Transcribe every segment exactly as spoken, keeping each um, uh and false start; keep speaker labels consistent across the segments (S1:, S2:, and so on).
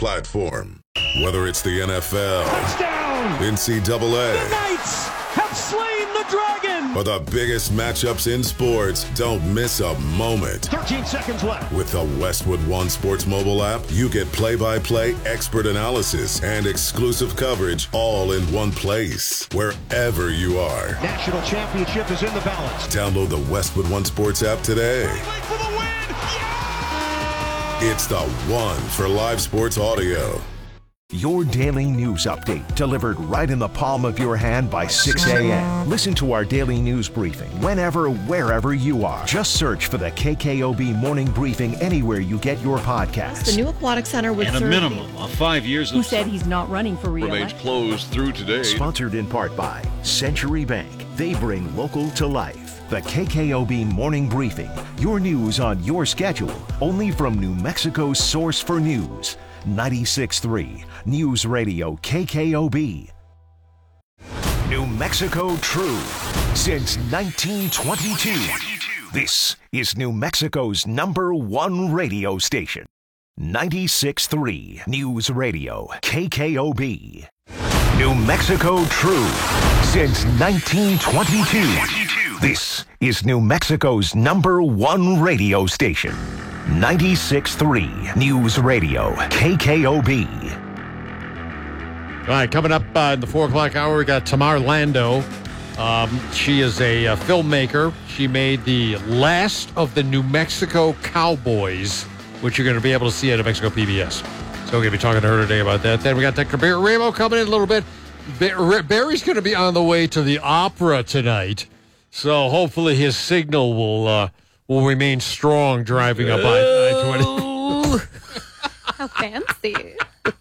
S1: platform. Whether it's the N F L,
S2: touchdown,
S1: N C double A,
S2: the Knights have slain the dragon,
S1: or the biggest matchups in sports, don't miss a moment.
S2: thirteen seconds left.
S1: With the Westwood One Sports mobile app, you get play-by-play expert analysis and exclusive coverage all in one place, wherever you are.
S2: National championship is in the balance.
S1: Download the Westwood One Sports app today.
S2: For the win.
S1: It's the one for live sports audio.
S3: Your daily news update delivered right in the palm of your hand by six a.m. Listen to our daily news briefing whenever, wherever you are. Just search for the K K O B Morning Briefing anywhere you get your podcasts.
S4: The new aquatic center would
S5: and a
S4: serve
S5: minimum of five years.
S4: Who said he's not running for re-election?
S5: Remains closed through today.
S3: Sponsored in part by Century Bank. They bring local to life. The K K O B Morning Briefing. Your news on your schedule. Only from New Mexico's source for news. ninety-six point three News Radio K K O B. New Mexico True. Since nineteen twenty-two. This is New Mexico's number one radio station. ninety-six point three News Radio K K O B. New Mexico True. Since nineteen twenty-two. This is New Mexico's number one radio station. ninety-six point three News Radio K K O B.
S6: All right, coming up uh, in the four o'clock hour, we got Tamar Lando. Um, she is a uh, filmmaker. She made the last of the New Mexico Cowboys, which you're going to be able to see at New Mexico P B S. So we're going to be talking to her today about that. Then we got Doctor Barry Ramo coming in a little bit. Bar- Barry's going to be on the way to the opera tonight, so hopefully his signal will uh, will remain strong driving up I twenty.
S7: How fancy.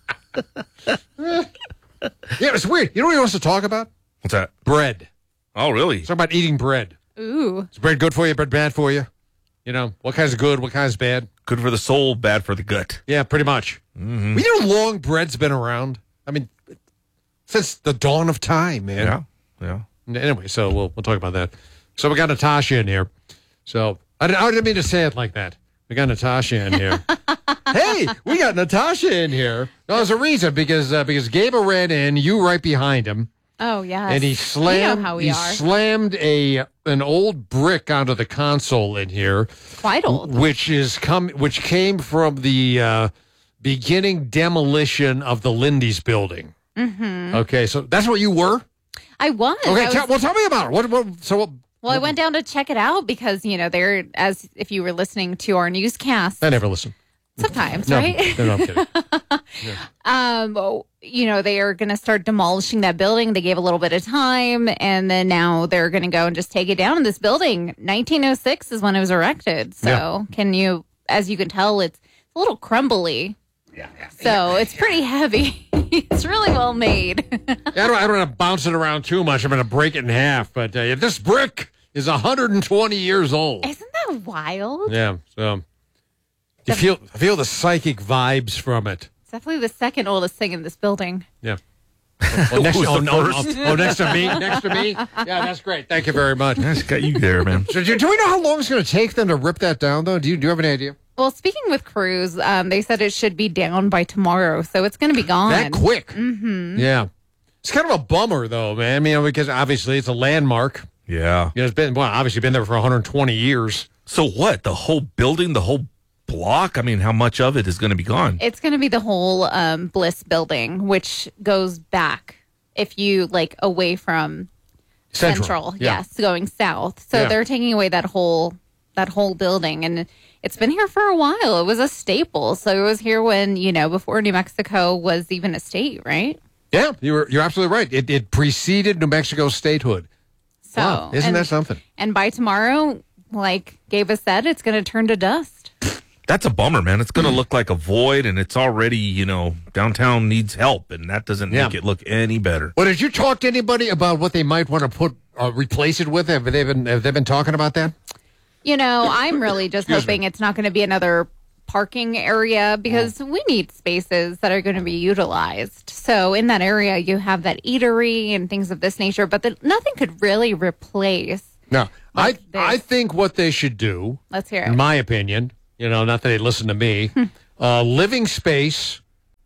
S6: Yeah, it's weird. You know what he wants to talk about?
S8: What's that?
S6: Bread.
S8: Oh, really?
S6: Talk about eating bread.
S7: Ooh.
S6: Is bread good for you? Bread bad for you? You know, what kind's good? What kind's bad?
S8: Good for the soul, bad for the gut.
S6: Yeah, pretty much. Mm-hmm. You know, long bread's been around. I mean, since the dawn of time, man.
S8: Yeah, yeah.
S6: Anyway, so we'll we'll talk about that. So we got Natasha in here. So I didn't, I didn't mean to say it like that. We got Natasha in here. Hey, we got Natasha in here. No, there's a reason because uh, because Gabe ran in, you right behind him.
S7: Oh yes.
S6: And he slammed.
S7: We know how we
S6: he
S7: are.
S6: slammed a an old brick onto the console in here.
S7: Quite old.
S6: Which is come which came from the uh, beginning demolition of the Lindy's building.
S7: Mm-hmm.
S6: Okay, so that's what you were.
S7: I was.
S6: Okay,
S7: I was
S6: tell, well, tell me about it. What? what so what?
S7: Well, I went down to check it out because, you know, they're, as if you were listening to our newscast.
S6: I never listen.
S7: Sometimes,
S6: no,
S7: right?
S6: No, no, I'm kidding. Yeah.
S7: Um, you know, they are going to start demolishing that building. They gave a little bit of time, and then now they're going to go and just take it down. This building, nineteen oh six is when it was erected. So
S6: Yeah.
S7: can you, as you can tell, it's a little crumbly.
S6: Yeah, yeah.
S7: So it's pretty heavy. It's really well made.
S6: Yeah, I don't, I don't want to bounce it around too much. I'm going to break it in half. But uh, this brick is one hundred twenty years old.
S7: Isn't that wild?
S6: Yeah, so you feel I feel the psychic vibes from it.
S7: It's definitely the second oldest thing in this building.
S6: Yeah. Oh, next,
S8: Who's
S6: oh,
S8: the
S6: no,
S8: first?
S6: oh, oh, next to me, next to me. Yeah, that's great. Thank you very much.
S8: That's got you there, man.
S6: So, do, do we know how long it's going to take them to rip that down, though? Do you do you have any idea?
S7: Well, speaking with crews, um, they said it should be down by tomorrow, so it's going to be gone.
S6: That quick?
S7: Mm-hmm.
S6: Yeah. It's kind of a bummer, though, man. I mean, because obviously it's a landmark.
S8: Yeah.
S6: You know, it's been well, obviously been there for one hundred twenty years.
S8: So what? The whole building, the whole block? I mean, how much of it is going to be gone?
S7: It's going to be the whole um, Bliss building, which goes back if you like away from
S6: Central,
S7: Central,
S6: yeah.
S7: yes, going south. So
S6: Yeah.
S7: they're taking away that whole that whole building, and it's been here for a while. It was a staple, so it was here when you know before New Mexico was even a state, right?
S6: Yeah, you were you're absolutely right. It it preceded New Mexico's statehood.
S7: So
S6: Wow, isn't
S7: and,
S6: that something?
S7: And by tomorrow, like Gabe has said, it's going to turn to dust.
S8: That's a bummer, man. It's going to look like a void, and it's already, you know, downtown needs help, and that doesn't
S6: Yeah.
S8: make it look any better.
S6: Well, did you talk to anybody about what they might want to put uh, replace it with? Have they been have they been talking about that?
S7: You know, I'm really just
S6: Excuse
S7: hoping
S6: me.
S7: it's not going to be another parking area because we need spaces that are going to be utilized. So in that area, you have that eatery and things of this nature, but the, nothing could really replace.
S6: No, I
S7: Like this.
S6: I think what they should do,
S7: Let's hear
S6: in
S7: it.
S6: my opinion, you know, not that they listen to me, uh, living space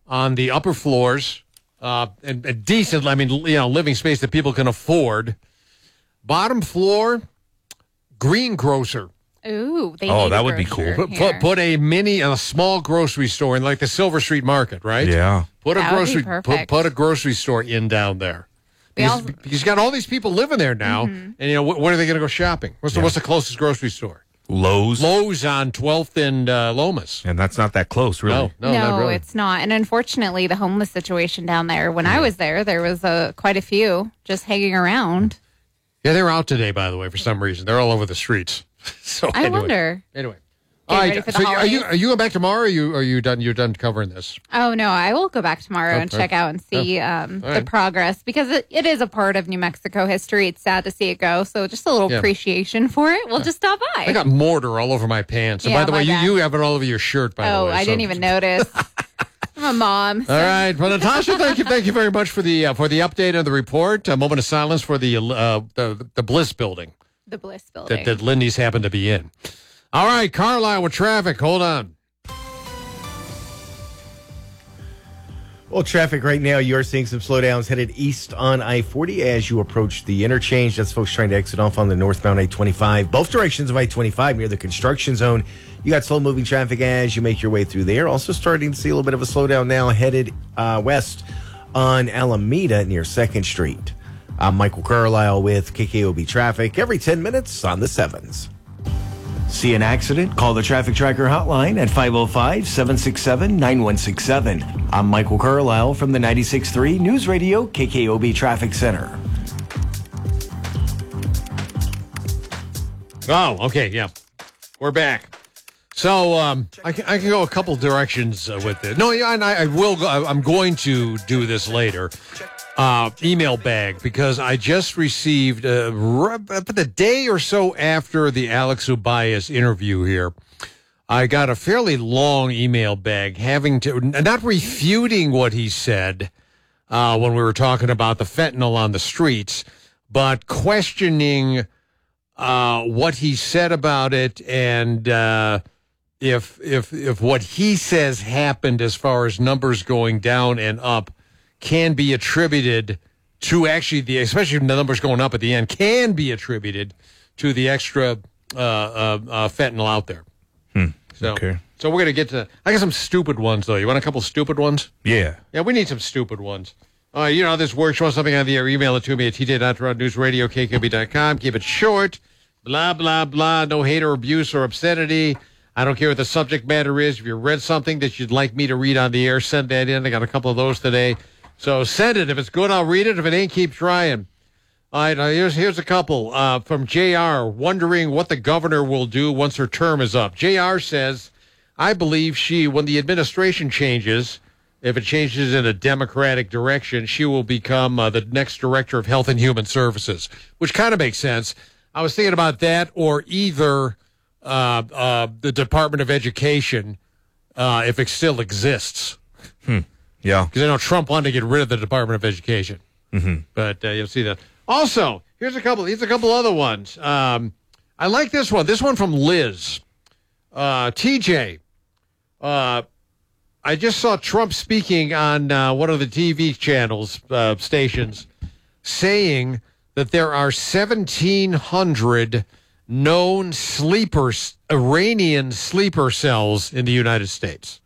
S6: on the upper floors, uh, and, and decent, I mean, you know, living space that people can afford. Bottom floor, greengrocer.
S7: Ooh, they
S8: Oh,
S7: need
S8: that
S7: a
S8: would be
S7: grocer
S8: cool.
S6: Put, put
S7: here.
S6: put a mini, a small grocery store in like the Silver Street Market, right?
S8: Yeah.
S6: Put a
S7: That would be
S6: grocery put,
S7: perfect.
S6: put a grocery store in down there.
S7: We
S6: Because,
S7: all-
S6: because you got all these people living there now,
S7: Mm-hmm.
S6: and you know wh- when are they going to go shopping? What's the, what's the closest grocery store?
S8: Lowe's.
S6: Lowe's on twelfth and uh, Lomas.
S8: And that's not that close, really.
S6: No, no, not really.
S7: it's not. And unfortunately, the homeless situation down there, when I was there, there was uh, quite a few just hanging around.
S6: Yeah, they're out today, by the way, for some reason. They're all over the streets. So
S7: I
S6: anyway.
S7: wonder.
S6: Anyway.
S7: Getting ready for the
S6: so are you
S7: holidays?
S6: are you going back tomorrow? Or are you are you done? You're done covering this.
S7: Oh, no, I will go back tomorrow and
S6: Okay.
S7: check out and see um,
S6: All
S7: the
S6: right.
S7: progress because it, it is a part of New Mexico history. It's sad to see it go. So just a little
S6: Yeah.
S7: appreciation for it. We'll just stop by.
S6: I got mortar all over my pants. And
S7: Yeah,
S6: by the way,
S7: my
S6: you,
S7: bad.
S6: you have it all over your shirt. By
S7: oh,
S6: the way,
S7: I
S6: so-
S7: didn't even notice. I'm a mom.
S6: All right, well, Natasha, thank you, thank you very much for the uh, for the update and the report. A moment of silence for the uh, the, the Bliss building
S7: The Bliss building.
S6: that, that Lindy's happened to be in. All right, Carlisle with traffic. Hold on.
S9: Well, traffic right now, you're seeing some slowdowns headed east on I forty as you approach the interchange. That's folks trying to exit off on the northbound I twenty-five. Both directions of I twenty-five near the construction zone. You got slow-moving traffic as you make your way through there. Also starting to see a little bit of a slowdown now headed uh, west on Alameda near second Street. I'm Michael Carlisle with K K O B Traffic every ten minutes on the sevens.
S3: See an accident? Call the Traffic Tracker hotline at five oh five, seven six seven, nine one six seven. I'm Michael Carlisle from the ninety-six point three News Radio K K O B Traffic Center.
S6: Oh, okay, yeah, we're back. So um, I can I can go a couple directions uh, with it. No, yeah, and I, I will. Go, I'm going to do this later. Uh, email bag because I just received uh, r- the day or so after the Alex Ubaez interview here. I got a fairly long email bag having to not refuting what he said uh, when we were talking about the fentanyl on the streets, but questioning uh, what he said about it and uh, if if if what he says happened as far as numbers going down and up can be attributed to actually the, especially when the numbers going up at the end, can be attributed to the extra uh, uh, uh, fentanyl out there.
S8: Hmm.
S6: So,
S8: Okay.
S6: so we're gonna get to. I got some stupid ones though. You want a couple stupid ones?
S8: Yeah.
S6: Yeah, we need some stupid ones. Uh, you know how this works. You want something on the air? Email it to me at t j dot news radio k k b dot com. Keep it short. Blah blah blah. No hate or abuse or obscenity. I don't care what the subject matter is. If you read something that you'd like me to read on the air, send that in. I got a couple of those today. So send it. If it's good, I'll read it. If it ain't, keep trying. All right, uh, here's, here's a couple uh, from J R wondering what the governor will do once her term is up. J R says, I believe she, when the administration changes, if it changes in a Democratic direction, she will become uh, the next director of Health and Human Services, which kind of makes sense. I was thinking about that or either uh, uh, the Department of Education, uh, if it still exists.
S8: Hmm. Yeah.
S6: Because I know Trump wanted to get rid of the Department of Education.
S8: Mm-hmm.
S6: But uh, you'll see that. Also, here's a couple. Here's a couple other ones. Um, I like this one. This one from Liz. Uh, T J. Uh, I just saw Trump speaking on uh, one of the T V channels, uh, stations, saying that there are seventeen hundred known sleepers, Iranian sleeper cells in the United States.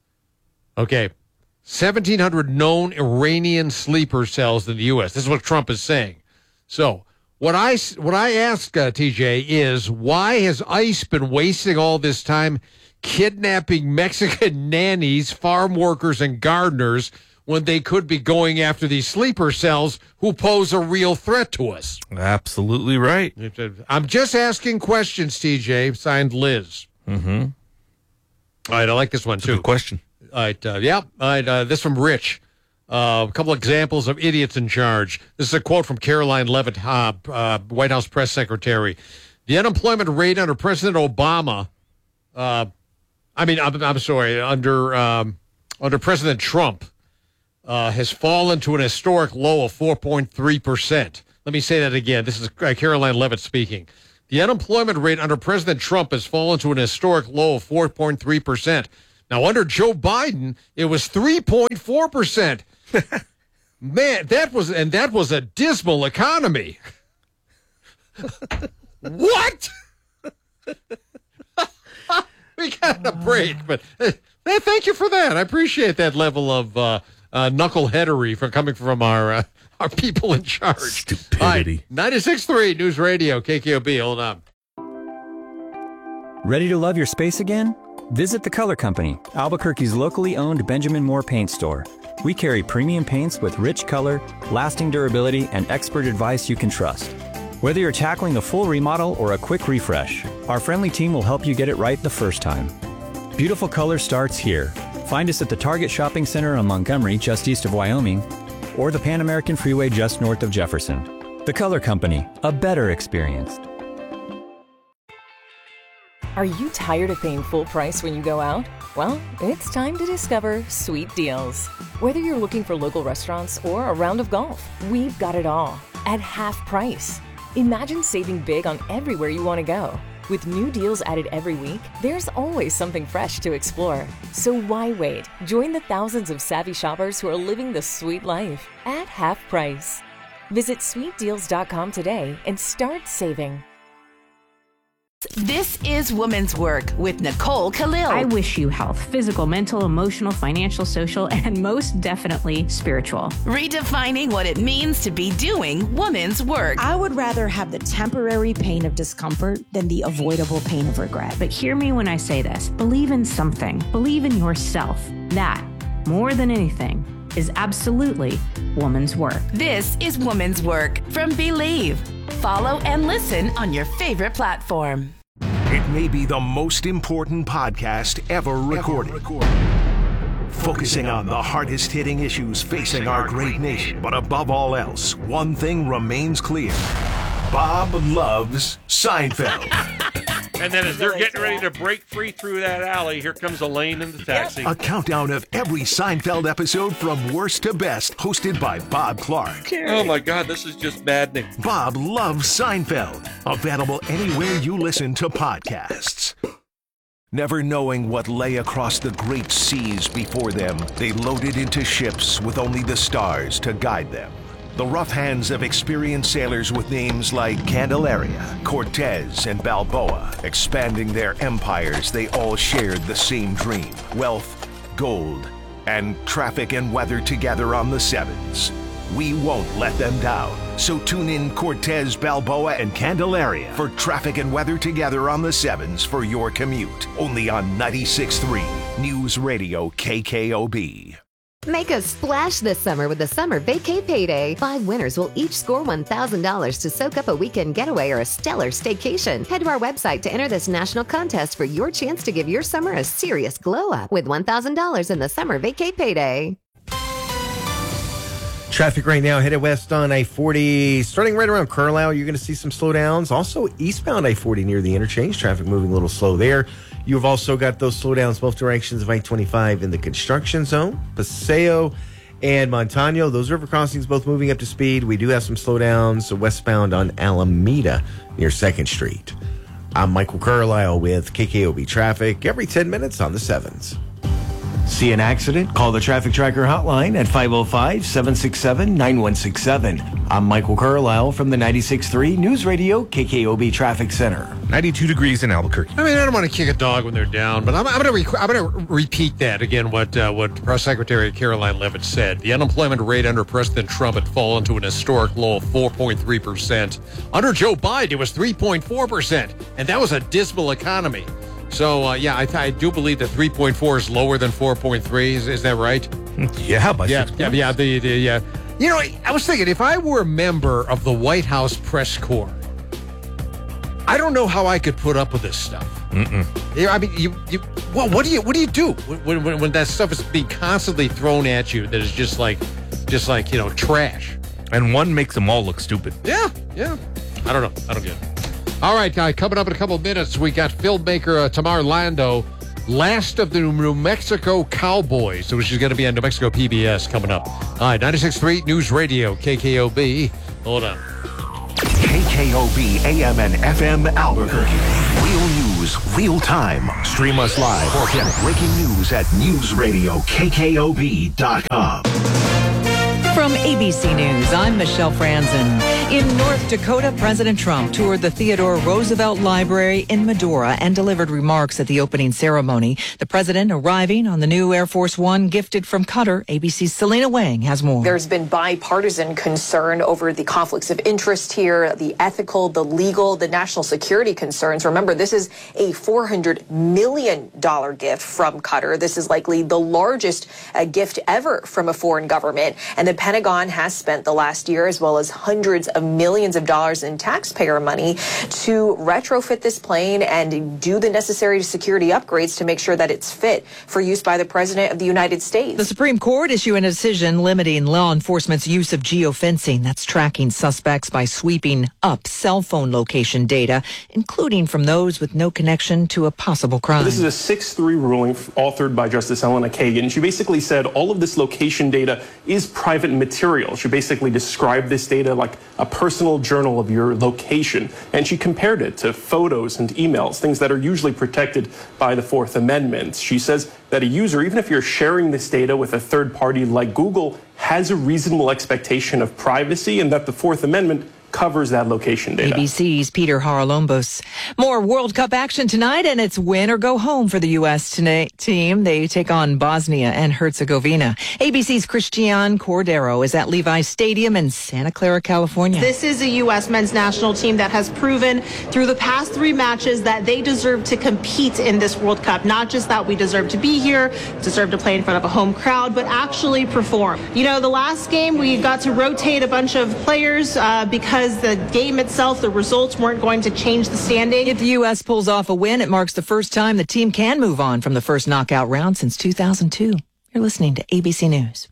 S6: Okay. seventeen hundred known Iranian sleeper cells in the U S. This is what Trump is saying. So what I, what I ask uh, T J is, why has ICE been wasting all this time kidnapping Mexican nannies, farm workers, and gardeners when they could be going after these sleeper cells who pose a real threat to us?
S8: Absolutely right.
S6: I'm just asking questions, T J. Signed, Liz.
S8: Mm-hmm.
S6: All right, I like this one, too.
S8: Good question.
S6: All right, uh, yeah. All right, uh, this from Rich. Uh, a couple examples of idiots in charge. This is a quote from Caroline Levitt, uh, uh, White House press secretary. The unemployment rate under President Obama, uh, I mean, I'm, I'm sorry, under um, under President Trump, uh, has fallen to an historic low of four point three percent. Let me say that again. This is uh, Caroline Levitt speaking. The unemployment rate under President Trump has fallen to an historic low of four point three percent. Now, under Joe Biden, it was three point four percent. Man, that was, and that was a dismal economy. What? We got a break, but uh, thank you for that. I appreciate that level of uh, uh, knuckleheadery from coming from our uh, our people in charge.
S8: Stupidity.
S6: Right, ninety-six point three News Radio, K K O B. Hold on.
S10: Ready to love your space again? Visit The Color Company, Albuquerque's locally owned Benjamin Moore paint store. We carry premium paints with rich color, lasting durability, and expert advice you can trust. Whether you're tackling a full remodel or a quick refresh, our friendly team will help you get it right the first time. Beautiful color starts here. Find us at the Target Shopping Center on Montgomery, just east of Wyoming, or the Pan American Freeway just north of Jefferson. The Color Company, a better experience.
S11: Are you tired of paying full price when you go out? Well, it's time to discover Sweet Deals. Whether you're looking for local restaurants or a round of golf, we've got it all at half price. Imagine saving big on everywhere you want to go. With new deals added every week, there's always something fresh to explore. So why wait? Join the thousands of savvy shoppers who are living the sweet life at half price. Visit sweet deals dot com today and start saving.
S12: This is Women's Work with Nicole Khalil.
S4: I wish you health, physical, mental, emotional, financial, social, and most definitely spiritual.
S12: Redefining what it means to be doing women's work.
S13: I would rather have the temporary pain of discomfort than the avoidable pain of regret.
S4: But hear me when I say this. Believe in something. Believe in yourself. That, more than anything, is absolutely woman's work.
S12: This is Woman's Work from Believe. Follow and listen on your favorite platform.
S3: It may be the most important podcast ever recorded. Focusing on the hardest hitting issues facing our great nation. But above all else, one thing remains clear. Bob loves Seinfeld.
S8: And then as they're getting ready to break free through that alley, here comes Elaine in the taxi.
S3: A countdown of every Seinfeld episode from worst to best, hosted by Bob Clark.
S8: Oh my God, this is just maddening.
S3: Bob loves Seinfeld. Available anywhere you listen to podcasts. Never knowing what lay across the great seas before them, they loaded into ships with only the stars to guide them. The rough hands of experienced sailors with names like Candelaria, Cortez, and Balboa. Expanding their empires, they all shared the same dream. Wealth, gold, and traffic and weather together on the Sevens. We won't let them down. So tune in Cortez, Balboa, and Candelaria for traffic and weather together on the Sevens for your commute. Only on ninety-six point three News Radio K K O B.
S14: Make a splash this summer with the Summer Vacay Payday. Five winners will each score one thousand dollars to soak up a weekend getaway or a stellar staycation. Head to our website to enter this national contest for your chance to give your summer a serious glow-up with one thousand dollars in the Summer Vacay Payday.
S9: Traffic right now headed west on I forty, starting right around Carlisle. You're going to see some slowdowns. Also, eastbound I forty near the interchange. Traffic moving a little slow there. You've also got those slowdowns both directions of I twenty-five in the construction zone. Paseo and Montano, those river crossings both moving up to speed. We do have some slowdowns westbound on Alameda near second Street. I'm Michael Carlisle with K K O B Traffic every ten minutes on the sevens.
S15: See an accident? Call the Traffic Tracker hotline at five oh five, seven six seven, nine one six seven. I'm Michael Carlisle from the ninety-six point three News Radio K K O B Traffic Center.
S8: ninety-two degrees in Albuquerque.
S6: I mean, I don't want to kick a dog when they're down, but I'm, I'm going to I'm going to repeat that again. What uh, what Press Secretary Caroline Leavitt said: the unemployment rate under President Trump had fallen to an historic low of four point three percent. Under Joe Biden, it was three point four percent, and that was a dismal economy. So, uh, yeah, I, th- I do believe that three point four is lower than four point three. Is, is that right?
S8: Yeah, by
S6: yeah,
S8: six
S6: yeah, yeah, the, the, yeah. You know, I was thinking, if I were a member of the White House press corps, I don't know how I could put up with this stuff.
S8: Mm-mm.
S6: Yeah, I mean, you, you, well, what do you, what do you do when, when, when that stuff is being constantly thrown at you? That is just like, just like you know, trash.
S8: And one makes them all look stupid.
S6: Yeah, yeah. I don't know. I don't get it. All right, guy. Coming up in a couple of minutes, we got filmmaker uh, Tamar Lando, last of the New Mexico Cowboys, so she's going to be on New Mexico P B S coming up. All right, ninety-six point three News Radio K K O B. Hold on.
S3: K K O B A M and F M Albuquerque. Real news, real time. Stream us live or get breaking news at news radio K K O B dot com.
S16: From A B C News, I'm Michelle Franzen. In North Dakota, President Trump toured the Theodore Roosevelt Library in Medora and delivered remarks at the opening ceremony. The president arriving on the new Air Force One gifted from Qatar. A B C's Selena Wang has more.
S17: There's been bipartisan concern over the conflicts of interest here, the ethical, the legal, the national security concerns. Remember, this is a four hundred million dollars gift from Qatar. This is likely the largest uh, gift ever from a foreign government. And the Pentagon has spent the last year, as well as hundreds of millions of dollars in taxpayer money, to retrofit this plane and do the necessary security upgrades to make sure that it's fit for use by the President of the United States.
S16: The Supreme Court issuing a decision limiting law enforcement's use of geofencing. That's tracking suspects by sweeping up cell phone location data, including from those with no connection to a possible crime.
S18: This is a six three ruling authored by Justice Elena Kagan. She basically said all of this location data is private material. She basically described this data like a personal journal of your location, and she compared it to photos and emails, things that are usually protected by the Fourth Amendment. She says that a user, even if you're sharing this data with a third party like Google, has a reasonable expectation of privacy, and that the Fourth Amendment covers that location data.
S16: A B C's Peter Haralombos. More World Cup action tonight, and it's win or go home for the U S tonight team. They take on Bosnia and Herzegovina. A B C's Christian Cordero is at Levi Stadium in Santa Clara, California.
S19: This is a U S men's national team that has proven through the past three matches that they deserve to compete in this World Cup. Not just that we deserve to be here, deserve to play in front of a home crowd, but actually perform. You know, the last game we got to rotate a bunch of players uh, because the game itself, the results weren't going to change the standing.
S16: If the U S pulls off a win, it marks the first time the team can move on from the first knockout round since two thousand two. You're listening to A B C News.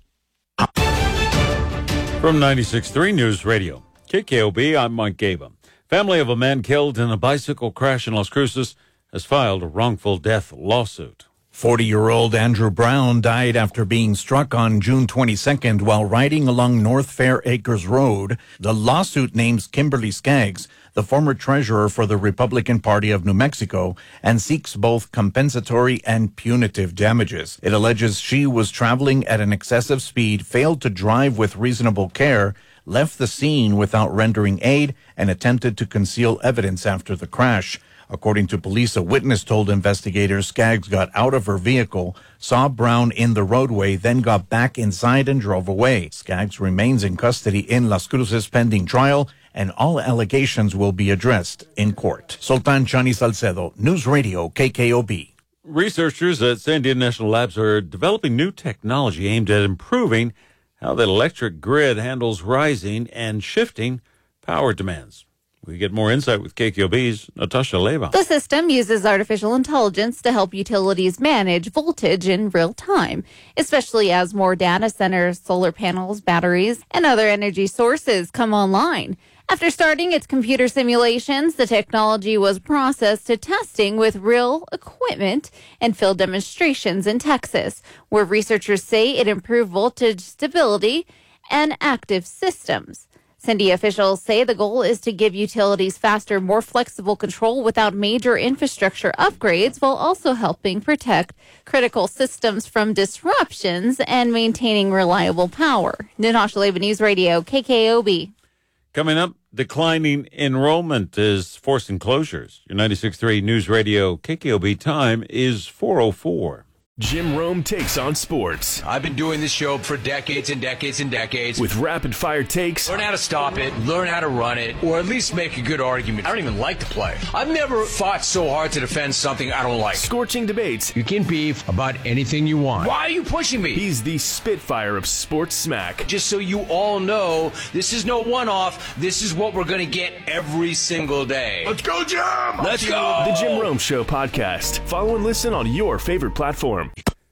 S5: From ninety-six point three News Radio, K K O B, I'm Mike Gaba. Family of a man killed in a bicycle crash in Las Cruces has filed a wrongful death lawsuit.
S20: forty-year-old Andrew Brown died after being struck on June twenty-second while riding along North Fair Acres Road. The lawsuit names Kimberly Skaggs, the former treasurer for the Republican Party of New Mexico, and seeks both compensatory and punitive damages. It alleges she was traveling at an excessive speed, failed to drive with reasonable care, left the scene without rendering aid, and attempted to conceal evidence after the crash. According to police, a witness told investigators Skaggs got out of her vehicle, saw Brown in the roadway, then got back inside and drove away. Skaggs remains in custody in Las Cruces pending trial, and all allegations will be addressed in court. Sultan Chani Salcedo, News Radio, K K O B.
S5: Researchers at Sandia National Labs are developing new technology aimed at improving how the electric grid handles rising and shifting power demands. We get more insight with K K O B's Natasha Leva.
S7: The system uses artificial intelligence to help utilities manage voltage in real time, especially as more data centers, solar panels, batteries, and other energy sources come online. After starting its computer simulations, the technology was processed to testing with real equipment and field demonstrations in Texas, where researchers say it improved voltage stability and active systems. Sandia officials say the goal is to give utilities faster, more flexible control without major infrastructure upgrades, while also helping protect critical systems from disruptions and maintaining reliable power. Natasha Leva, News Radio, K K O B.
S5: Coming up, declining enrollment is forcing closures. Your ninety-six point three News Radio K K O B time is four oh four.
S21: Jim Rome takes on sports.
S22: I've been doing this show for decades and decades and decades.
S21: With rapid-fire takes.
S22: Learn how to stop it, learn how to run it, or at least make a good argument. I don't even like to play. I've never fought so hard to defend something I don't like.
S21: Scorching debates.
S22: You can beef about anything you want. Why are you pushing me?
S21: He's the Spitfire of sports smack.
S22: Just so you all know, this is no one-off. This is what we're going to get every single day.
S21: Let's go, Jim!
S22: Let's go!
S21: The Jim Rome Show podcast. Follow and listen on your favorite platform.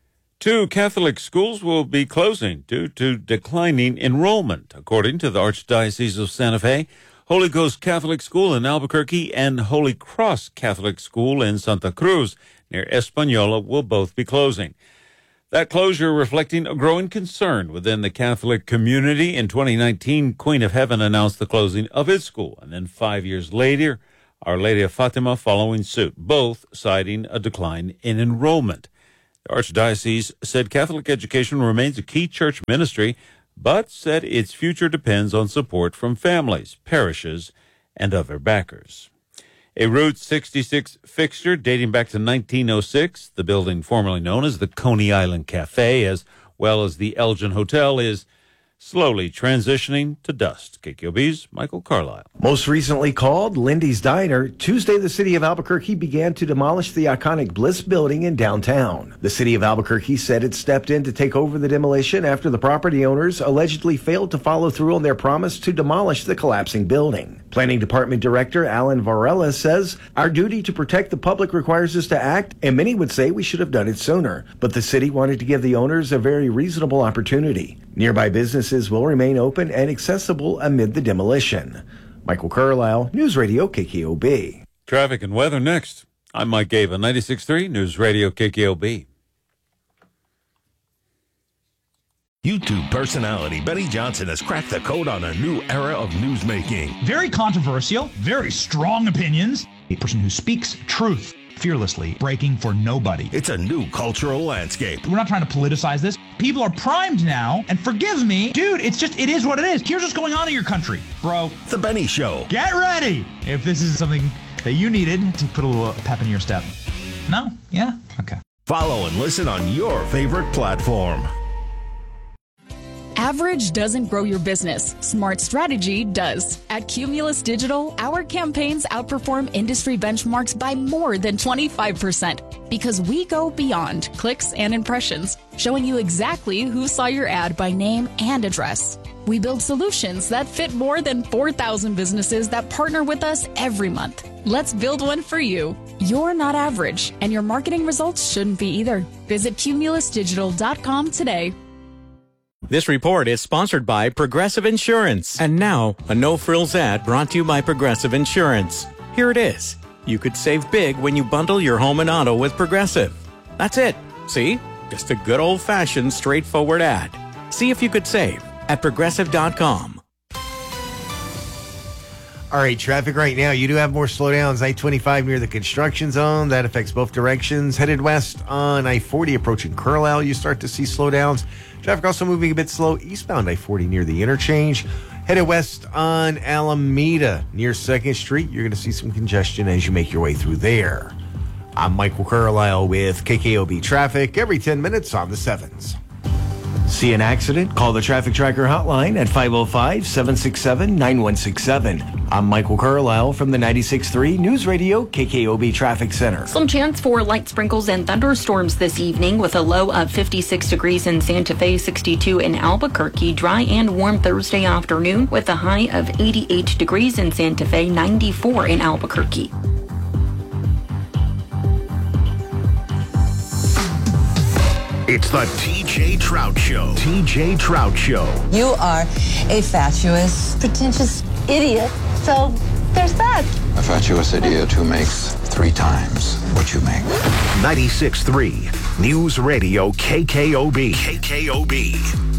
S5: Two Catholic schools will be closing due to declining enrollment, according to the Archdiocese of Santa Fe. Holy Ghost Catholic School in Albuquerque and Holy Cross Catholic School in Santa Cruz near Española will both be closing. That closure reflecting a growing concern within the Catholic community. In twenty nineteen, Queen of Heaven announced the closing of its school, and then five years later, Our Lady of Fatima following suit, both citing a decline in enrollment. The Archdiocese said Catholic education remains a key church ministry, but said its future depends on support from families, parishes, and other backers. A Route sixty-six fixture dating back to nineteen oh six, the building formerly known as the Coney Island Cafe, as well as the Elgin Hotel, is slowly transitioning to dust. K K O B's Michael Carlisle.
S15: Most recently called Lindy's Diner, Tuesday the city of Albuquerque began to demolish the iconic Bliss building in downtown. The city of Albuquerque said it stepped in to take over the demolition after the property owners allegedly failed to follow through on their promise to demolish the collapsing building. Planning Department Director Alan Varela says, "Our duty to protect the public requires us to act, and many would say we should have done it sooner. But the city wanted to give the owners a very reasonable opportunity. Nearby businesses will remain open and accessible amid the demolition." Michael Carlisle, News Radio K K O B.
S5: Traffic and weather next. I'm Mike Gava, ninety-six point three News Radio K K O B.
S21: YouTube personality Benny Johnson has cracked the code on a new era of newsmaking.
S1: Very controversial, very strong opinions. A person who speaks truth fearlessly, breaking for nobody.
S21: It's a new cultural landscape.
S1: We're not trying to politicize this. People are primed now, and forgive me, dude, it's just, it is what it is. Here's what's going on in your country, bro.
S21: The Benny Show.
S1: Get ready if this is something that you needed to put a little pep in your step. No? Yeah? Okay.
S21: Follow and listen on your favorite platform.
S2: Average doesn't grow your business. Smart strategy does. At Cumulus Digital, our campaigns outperform industry benchmarks by more than twenty-five percent because we go beyond clicks and impressions, showing you exactly who saw your ad by name and address. We build solutions that fit more than four thousand businesses that partner with us every month. Let's build one for you. You're not average, and your marketing results shouldn't be either. Visit cumulus digital dot com today.
S23: This report is sponsored by Progressive Insurance. And now, a no-frills ad brought to you by Progressive Insurance. Here it is. You could save big when you bundle your home and auto with Progressive. That's it. See? Just a good old-fashioned, straightforward ad. See if you could save at progressive dot com.
S9: All right, traffic right now. You do have more slowdowns. I twenty-five near the construction zone. That affects both directions. Headed west on I forty approaching Carlisle, you start to see slowdowns. Traffic also moving a bit slow eastbound I forty near the interchange. Headed west on Alameda near second Street. You're going to see some congestion as you make your way through there. I'm Michael Carlisle with K K O B Traffic every ten minutes on the sevens.
S15: See an accident? Call the Traffic Tracker hotline at five oh five, seven six seven, nine one six seven. I'm Michael Carlisle from the ninety-six point three News Radio K K O B Traffic Center.
S24: Some chance for light sprinkles and thunderstorms this evening with a low of fifty-six degrees in Santa Fe, sixty-two in Albuquerque. Dry and warm Thursday afternoon with a high of eighty-eight degrees in Santa Fe, ninety-four in Albuquerque.
S3: It's the T J Trout Show. T J Trout Show.
S25: You are a fatuous, pretentious idiot. So there's that.
S26: A fatuous idiot who makes three times what you make.
S3: ninety-six point three News Radio K K O B. K K O B.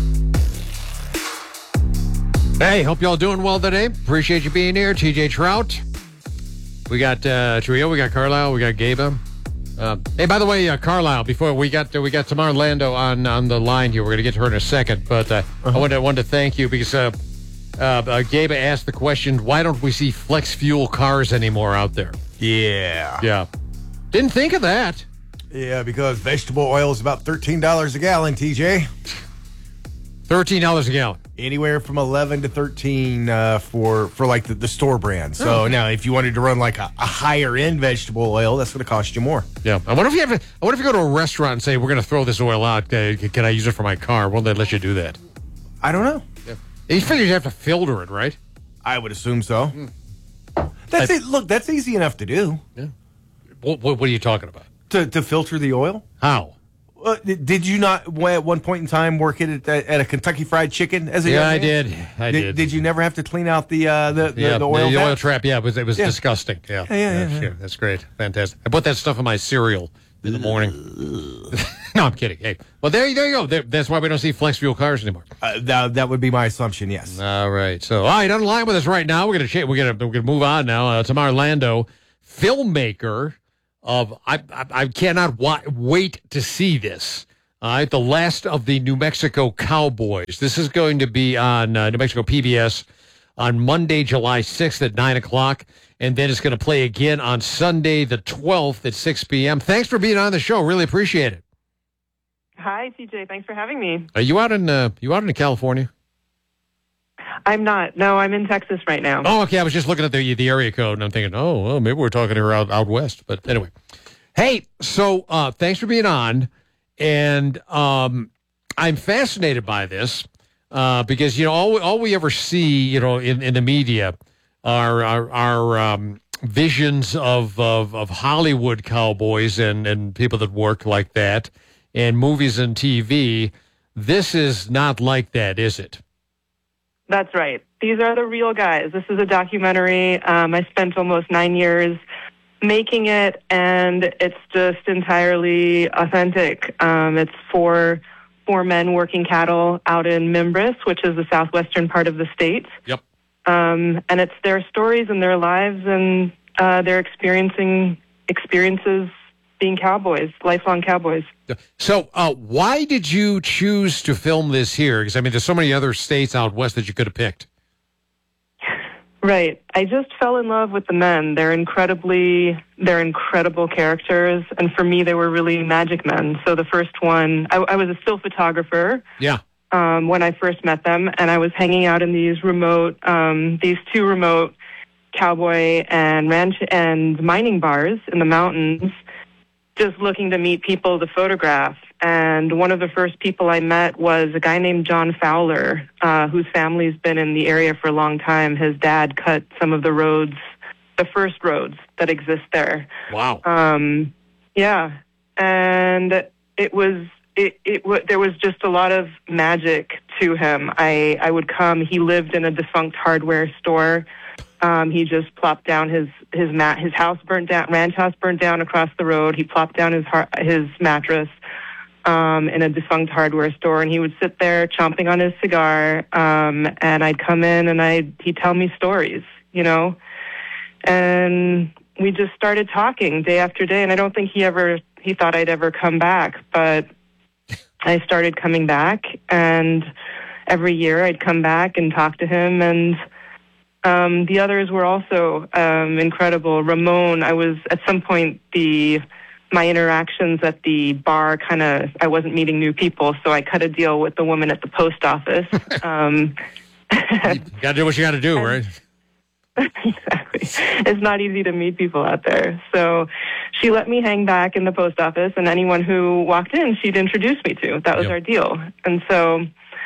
S6: Hey, hope y'all doing well today. Appreciate you being here. T J Trout. We got uh, Trio, we got Carlisle, we got Gaba. Uh, hey, by the way, uh, Carlisle, before we got uh, we got Tamar Lando on, on the line here. We're going to get to her in a second, but uh, uh-huh. I wanted, wanted to thank you because uh, uh, uh, Gabe asked the question, why don't we see flex fuel cars anymore out there?
S9: Yeah.
S6: Yeah. Didn't think of that.
S9: Yeah, because vegetable oil is about thirteen dollars a gallon, T J.
S6: thirteen dollars a gallon.
S9: Anywhere from eleven to thirteen uh, for for like the, the store brand. So oh. Now, if you wanted to run like a, a higher end vegetable oil, that's going to cost you more.
S6: Yeah, I wonder if you have. A, I wonder if you go to a restaurant and say we're going to throw this oil out. Uh, can I use it for my car? Won't they let you do that?
S9: I don't know.
S6: Yeah. You figure you have to filter it, right?
S9: I would assume so. Mm. That's I, it. Look, that's easy enough to do.
S6: Yeah. What, what, what are you talking about?
S9: To to filter the oil?
S6: How?
S9: Uh, did you not at one point in time work at at a Kentucky Fried Chicken as a
S6: yeah
S9: young
S6: I
S9: man?
S6: did I did.
S9: did did you never have to clean out the uh, the, the,
S6: yeah,
S9: the oil
S6: the
S9: vat?
S6: oil trap? Yeah, it was it was
S9: yeah.
S6: disgusting. Yeah.
S9: Yeah, yeah, yeah, yeah.
S6: yeah, that's great, fantastic. I put that stuff in my cereal in the morning. No, I'm kidding. Hey, well, there, there you go. There, that's why we don't see flex fuel cars anymore.
S9: Uh, that, that would be my assumption, yes.
S6: All right. So, all right, on the line with us right now, we're going to we're going to we're going to move on now. Uh, Tamar Lando, filmmaker of I I, I cannot wa- wait to see this. All right, the last of the New Mexico Cowboys. This is going to be on uh, New Mexico P B S on Monday, July sixth at nine o'clock, and then it's going to play again on Sunday, the twelfth at six p.m. Thanks for being on the show. Really appreciate it.
S4: Hi, C J. Thanks for having me.
S6: Are you out in uh, you out in California?
S4: I'm not. No, I'm in Texas right now.
S6: Oh, okay. I was just looking at the the area code, and I'm thinking, oh, well, maybe we're talking to her out, out west. But anyway. Hey, so uh, thanks for being on. And um, I'm fascinated by this uh, because, you know, all, all we ever see, you know, in, in the media are, are, are um, visions of, of, of Hollywood cowboys and, and people that work like that and movies and T V. This is not like that, is it?
S4: That's right. These are the real guys. This is a documentary. Um, I spent almost nine years making it, and it's just entirely authentic. Um, it's for four men working cattle out in Mimbres, which is the southwestern part of the state.
S6: Yep.
S4: Um, and it's their stories and their lives and uh, their experiencing experiences being cowboys, lifelong cowboys.
S6: So uh, why did you choose to film this here? Because, I mean, there's so many other states out west that you could have picked.
S4: Right. I just fell in love with the men. They're incredibly, they're incredible characters. And for me, they were really magic men. So the first one, I, I was a still photographer.
S6: Yeah.
S4: Um, when I first met them, and I was hanging out in these remote, um, these two remote cowboy and ranch and mining bars in the mountains, just looking to meet people to photograph. And one of the first people I met was a guy named John Fowler, uh, whose family's been in the area for a long time. His dad cut some of the roads, the first roads that exist there.
S6: Wow.
S4: Um, yeah. And it was, it, it w- there was just a lot of magic to him. I, I would come, he lived in a defunct hardware store. Um, he just plopped down his his mat. His house burnt down. Ranch house burnt down across the road. He plopped down his har- his mattress um, in a defunct hardware store, and he would sit there chomping on his cigar. Um, and I'd come in, and I he'd tell me stories, you know. And we just started talking day after day. And I don't think he ever he thought I'd ever come back, but I started coming back, and every year I'd come back and talk to him. And Um, the others were also um, incredible. Ramon, I was at some point the my interactions at the bar kind of I wasn't meeting new people, so I cut a deal with the woman at the post office. Um,
S6: you got to do what you got to do, right?
S4: Exactly. It's not easy to meet people out there, so she let me hang back in the post office, and anyone who walked in, she'd introduce me to. That was
S6: Yep.
S4: our deal, and so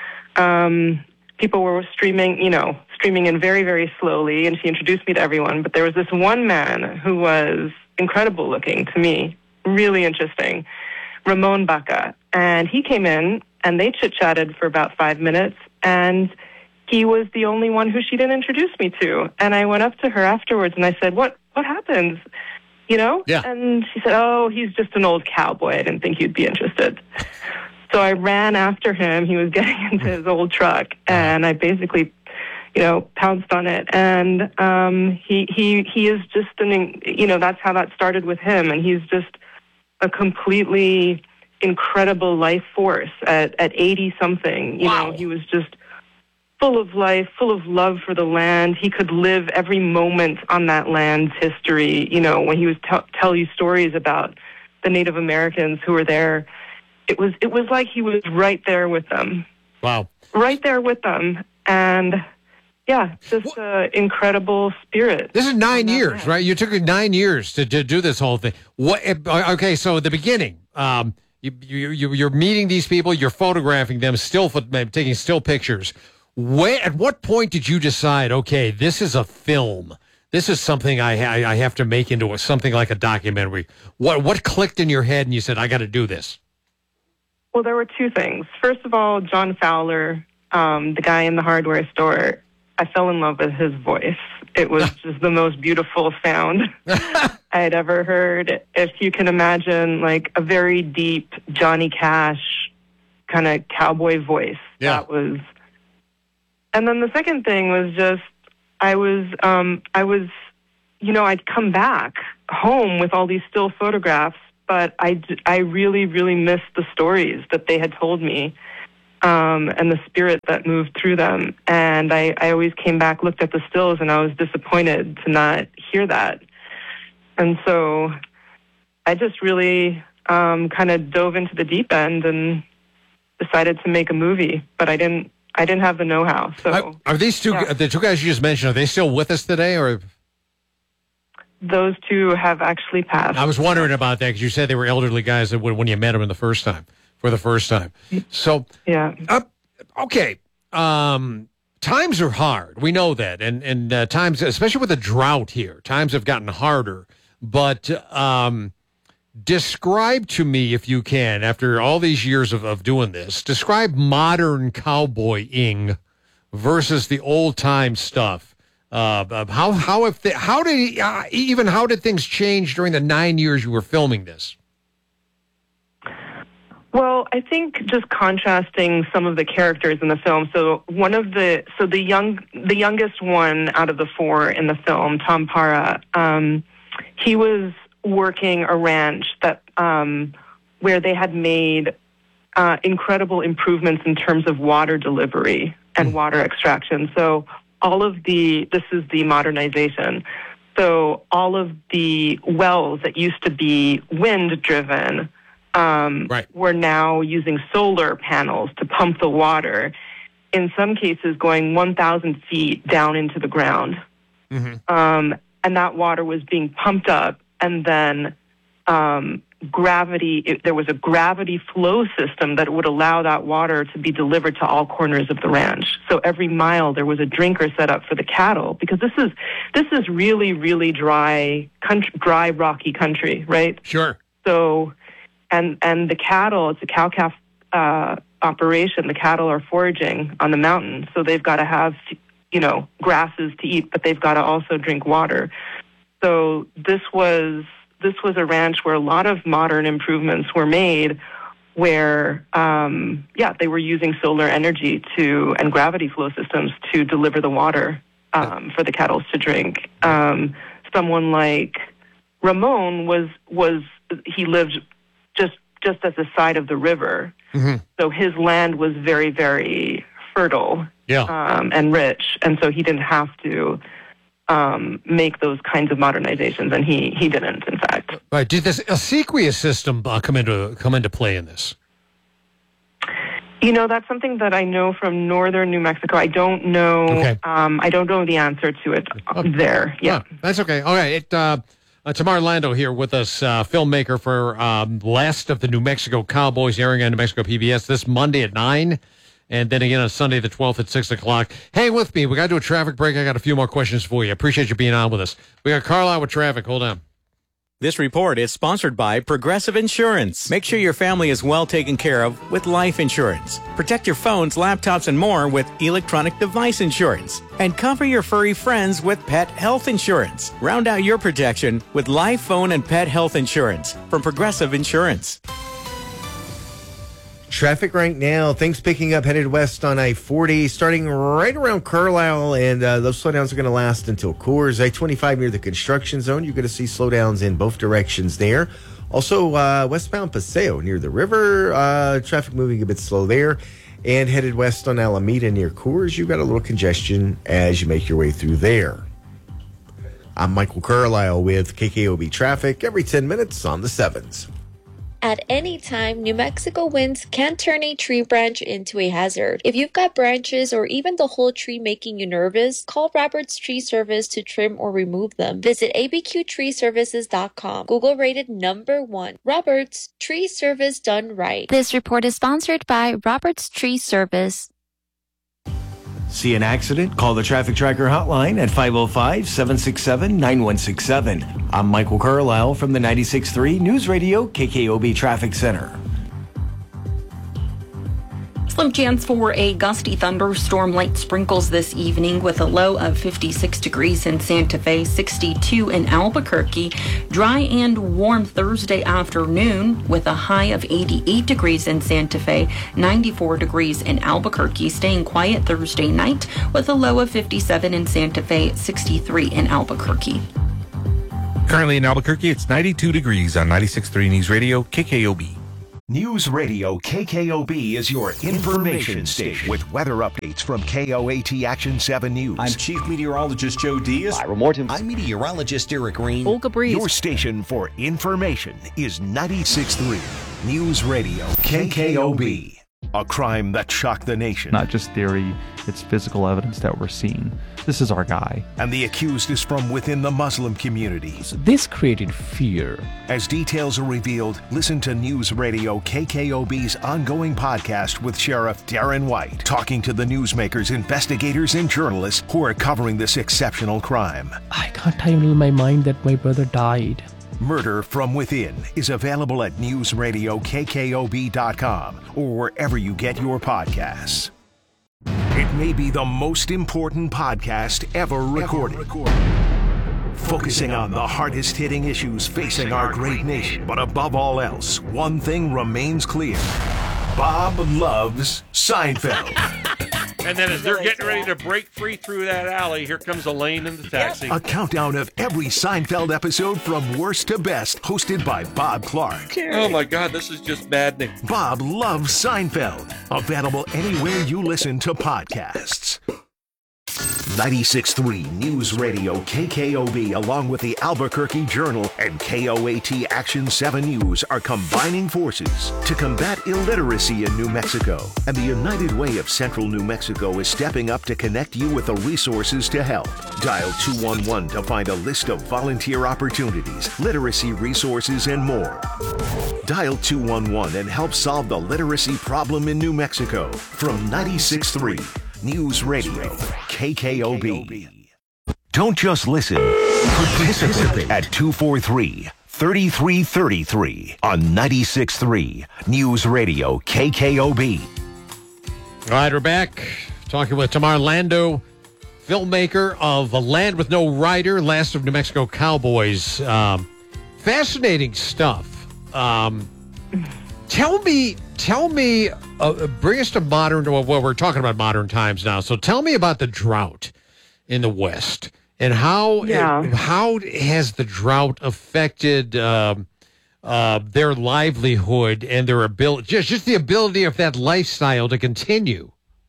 S4: um, people were streaming, you know. streaming in very, very slowly, and she introduced me to everyone. But there was this one man who was incredible looking to me, really interesting, Ramon Baca. And he came in, and they chit-chatted for about five minutes, and he was the only one who she didn't introduce me to. And I went up to her afterwards, and I said, what, what happened? You know?
S6: Yeah.
S4: And she said, oh, he's just an old cowboy. I didn't think you'd be interested. So I ran after him. He was getting into his old truck, and I basically you know, pounced on it. And um, he, he, he is just an, you know, that's how that started with him. And he's just a completely incredible life force at, at eighty something. You
S6: wow.
S4: know, he was just full of life, full of love for the land. He could live every moment on that land's history. You know, when he was t- tell you stories about the Native Americans who were there, it was, it was like he was right there with them.
S6: Wow.
S4: Right there with them. And yeah, just an incredible spirit.
S6: This is nine years, man. Right? You took nine years to, to do this whole thing. What? Okay, so at the beginning, um, you, you, you, you're meeting these people, you're photographing them, still taking still pictures. When, at what point did you decide, okay, this is a film? This is something I, I, I have to make into a, something like a documentary. What, what clicked in your head and you said, I got to do this?
S4: Well, there were two things. First of all, John Fowler, um, the guy in the hardware store, I fell in love with his voice. It was just the most beautiful sound I had ever heard. If you can imagine, like a very deep Johnny Cash kind of cowboy voice.
S6: Yeah.
S4: That was. And then the second thing was just, I was, um, I was, you know, I'd come back home with all these still photographs, but I, I really, really missed the stories that they had told me. Um, and the spirit that moved through them. And I, I always came back, looked at the stills, and I was disappointed to not hear that. And so I just really um, kind of dove into the deep end and decided to make a movie. But I didn't I didn't have the know-how. So
S6: Are, are these two,
S4: yeah.
S6: the two guys you just mentioned, are they still with us today? Or
S4: those two have actually passed.
S6: I was wondering about that because you said they were elderly guys that when when you met them in the first time. For the first time. So,
S4: yeah.
S6: Uh, okay. Um, times are hard. We know that. And, and uh, times, especially with the drought here, times have gotten harder. But um, describe to me, if you can, after all these years of, of doing this, describe modern cowboying versus the old time stuff. Uh, how, how, if they, how did, uh, even how did things change during the nine years you were filming this?
S4: Well, I think just contrasting some of the characters in the film. So one of the so the young the youngest one out of the four in the film, Tom Para, um, he was working a ranch that um, where they had made uh, incredible improvements in terms of water delivery and water extraction. So all of the this is the modernization. So all of the wells that used to be wind driven. Um,
S6: right.
S4: We're now using solar panels to pump the water, in some cases going one thousand feet down into the ground.
S6: Mm-hmm.
S4: Um, and that water was being pumped up, and then um, gravity, it, there was a gravity flow system that would allow that water to be delivered to all corners of the ranch. So every mile there was a drinker set up for the cattle, because this is this is really, really dry, country, dry, rocky country, right?
S6: Sure.
S4: So... And and the cattle, it's a cow-calf uh, operation. The cattle are foraging on the mountain, so they've got to have, you know, grasses to eat, but they've got to also drink water. So this was this was a ranch where a lot of modern improvements were made, where um, yeah, they were using solar energy to and gravity flow systems to deliver the water um, for the cattle to drink. Um, someone like Ramon was was he lived. just just at the side of the river.
S6: Mm-hmm.
S4: So his land was very, very fertile
S6: yeah.
S4: um, and rich. And so he didn't have to um, make those kinds of modernizations, and he, he didn't, in fact.
S6: Right. Did this acequia system uh, come into come into play in this?
S4: You know, that's something that I know from northern New Mexico. I don't know.
S6: Okay.
S4: Um, I don't know the answer to it
S6: Oh.
S4: there. Yeah.
S6: Oh, that's okay. All right. It, uh, Uh, Tamar Lando here with us, uh, filmmaker for um, Last of the New Mexico Cowboys, airing on New Mexico P B S this Monday at nine, and then again on Sunday the twelfth at six o'clock. Hang with me. We got to do a traffic break. I got a few more questions for you. Appreciate you being on with us. We got Carlisle with traffic. Hold on.
S23: This report is sponsored by Progressive Insurance. Make sure your family is well taken care of with life insurance. Protect your phones, laptops, and more with electronic device insurance. And cover your furry friends with pet health insurance. Round out your protection with life, phone, and pet health insurance from Progressive Insurance.
S9: Traffic right now, things picking up headed west on I forty, starting right around Carlisle, and uh, those slowdowns are going to last until Coors. I twenty-five near the construction zone, you're going to see slowdowns in both directions there. Also, uh, westbound Paseo near the river, uh, traffic moving a bit slow there. And headed west on Alameda near Coors, you've got a little congestion as you make your way through there. I'm Michael Carlisle with K K O B Traffic, every ten minutes on the sevens.
S8: At any time, New Mexico winds can turn a tree branch into a hazard. If you've got branches or even the whole tree making you nervous, call Roberts Tree Service to trim or remove them. Visit A B Q tree services dot com. Google rated number one. Roberts Tree Service done right.
S10: This report is sponsored by Roberts Tree Service.
S15: See an accident? Call the Traffic Tracker hotline at five oh five, seven six seven, nine one six seven. I'm Michael Carlisle from the ninety-six point three News Radio K K O B Traffic Center.
S24: Slim chance for a gusty thunderstorm, light sprinkles this evening with a low of fifty-six degrees in Santa Fe, sixty-two in Albuquerque. Dry and warm Thursday afternoon with a high of eighty-eight degrees in Santa Fe, ninety-four degrees in Albuquerque. Staying quiet Thursday night with a low of fifty-seven in Santa Fe, sixty-three in Albuquerque.
S11: Currently in Albuquerque, it's ninety-two degrees on ninety-six point three News Radio, K K O B.
S3: News Radio K K O B is your information station with weather updates from K O A T Action seven News.
S12: I'm Chief Meteorologist Joe Diaz.
S3: Ira Morton.
S12: I'm Meteorologist Eric Green.
S3: Olga Breeze. Your station for information is ninety-six point three News Radio K K O B. A crime that shocked the nation.
S13: Not just theory, it's physical evidence that we're seeing. This is our guy.
S3: And the accused is from within the Muslim community.
S13: So this created fear.
S3: As details are revealed, listen to News Radio K K O B's ongoing podcast with Sheriff Darren White, talking to the newsmakers, investigators, and journalists who are covering this exceptional crime.
S13: I can't handle my mind that my brother died.
S3: Murder from Within is available at news radio k k o b dot com or wherever you get your podcasts. It may be the most important podcast ever recorded. Ever recorded. Focusing on the hardest hitting issues facing our great nation. But above all else, one thing remains clear. Bob loves Seinfeld.
S6: And then as they're getting ready to break free through that alley, here comes Elaine in the taxi.
S3: A countdown of every Seinfeld episode from worst to best, hosted by Bob Clark.
S6: Oh my God, this is just maddening.
S3: Bob loves Seinfeld. Available anywhere you listen to podcasts. ninety-six point three News Radio K K O B, along with the Albuquerque Journal and K O A T Action seven News, are combining forces to combat illiteracy in New Mexico. And the United Way of Central New Mexico is stepping up to connect you with the resources to help. Dial two one one to find a list of volunteer opportunities, literacy resources, and more. Dial two one one and help solve the literacy problem in New Mexico. From ninety-six point three News Radio K K O B. Don't just listen. Participate at two four three, three three three three on ninety-six point three News Radio K K O B.
S6: All right, we're back talking with Tamar Lando, filmmaker of A Land with No Rider, Last of New Mexico Cowboys. Um, fascinating stuff. Um, tell me, tell me, uh, bring us to modern, well, we're talking about modern times now. So tell me about the drought in the West and how,
S4: yeah.
S6: it, how has the drought affected um, uh, their livelihood and their ability, just, just the ability of that lifestyle to continue?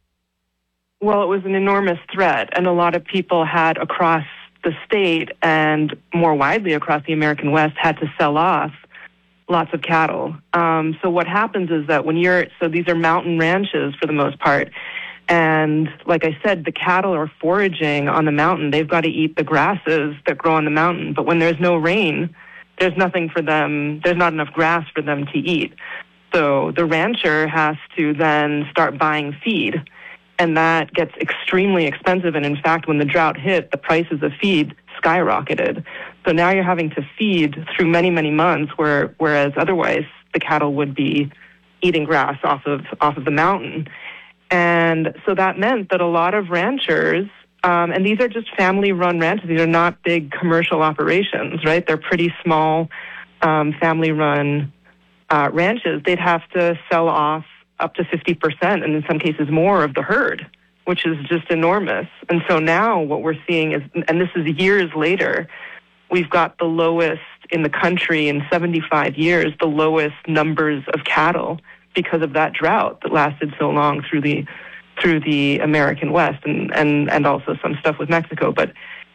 S4: Well, it was an enormous threat, and a lot of people had across the state and more widely across the American West had to sell off lots of cattle. Um, so what happens is that when you're, so these are mountain ranches for the most part, and like I said, the cattle are foraging on the mountain. They've got to eat the grasses that grow on the mountain, but when there's no rain, there's nothing for them, there's not enough grass for them to eat. So the rancher has to then start buying feed, and that gets extremely expensive. And in fact, when the drought hit, the prices of feed skyrocketed. So now you're having to feed through many, many months, where, whereas otherwise the cattle would be eating grass off of off of the mountain. And so that meant that a lot of ranchers, um, and these are just family-run ranches, these are not big commercial operations, right? They're pretty small um, family-run uh, ranches. They'd have to sell off up to fifty percent, and in some cases more, of the herd, which is just enormous. And so now what we're seeing is, and this is years later, we've got the lowest in the country in seventy-five years, the lowest numbers of cattle because of that drought that lasted so long through the through the American West, and, and, and also some stuff with Mexico. But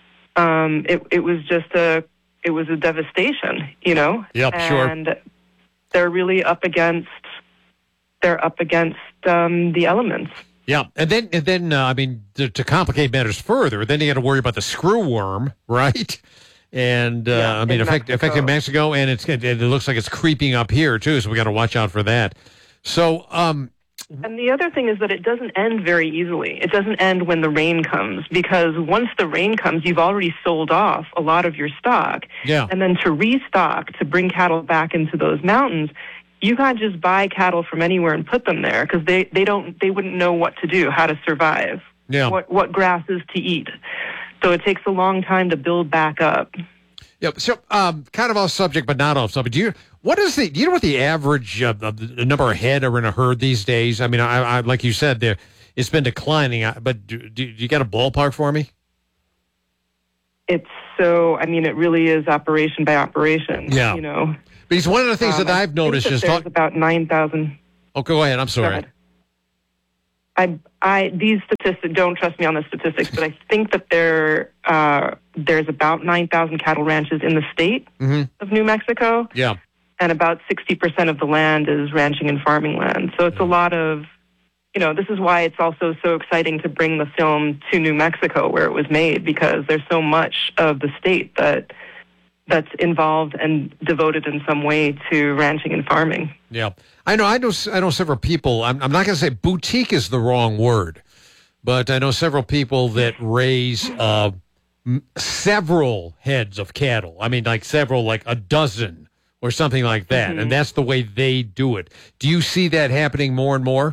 S4: um, it it was just a it was a devastation, you know.
S6: Yep, sure.
S4: And they're really up against they're up against um, the elements.
S6: Yeah, and then and then uh, I mean, to, to complicate matters further, then you got to worry about the screw worm, right? And uh,
S4: Yeah,
S6: I mean,
S4: in
S6: affect,
S4: Mexico.
S6: affecting Mexico, and it's it, it looks like it's creeping up here too. So we got to watch out for that. So, um,
S4: And the other thing is that it doesn't end very easily. It doesn't end when the rain comes, because once the rain comes, you've already sold off a lot of your stock.
S6: Yeah.
S4: And then to restock, to bring cattle back into those mountains, you can't just buy cattle from anywhere and put them there because they, they don't they wouldn't know what to do, how to survive,
S6: yeah.
S4: what what grasses to eat. So it takes a long time to build back up.
S6: Yeah. So, um, kind of off subject, but not off subject. Do you what is the do you know what the average uh, the number of head are in a herd these days? I mean, I, I like you said, there it's been declining. But do, do you got a ballpark for me?
S4: It's so. I mean, it really is operation by operation.
S6: Yeah.
S4: You know.
S6: Because one of the things
S4: um,
S6: that I've noticed
S4: is
S6: is
S4: there's
S6: talk-
S4: about nine thousand.
S6: Oh, go ahead. I'm sorry.
S4: I, I, these statistics, don't trust me on the statistics, but I think that there, uh, there's about nine thousand cattle ranches in the state
S6: mm-hmm.
S4: of New Mexico.
S6: Yeah.
S4: And about sixty percent of the land is ranching and farming land. So it's a lot of, you know, this is why it's also so exciting to bring the film to New Mexico where it was made, because there's so much of the state that that's involved and devoted in some way to ranching and farming.
S6: Yeah. I know, I know, I know several people, I'm, I'm not going to say boutique is the wrong word, but I know several people that raise uh, m- several heads of cattle. I mean, like several, like a dozen or something like that.
S4: Mm-hmm.
S6: And that's the way they do it. Do you see that happening more and more?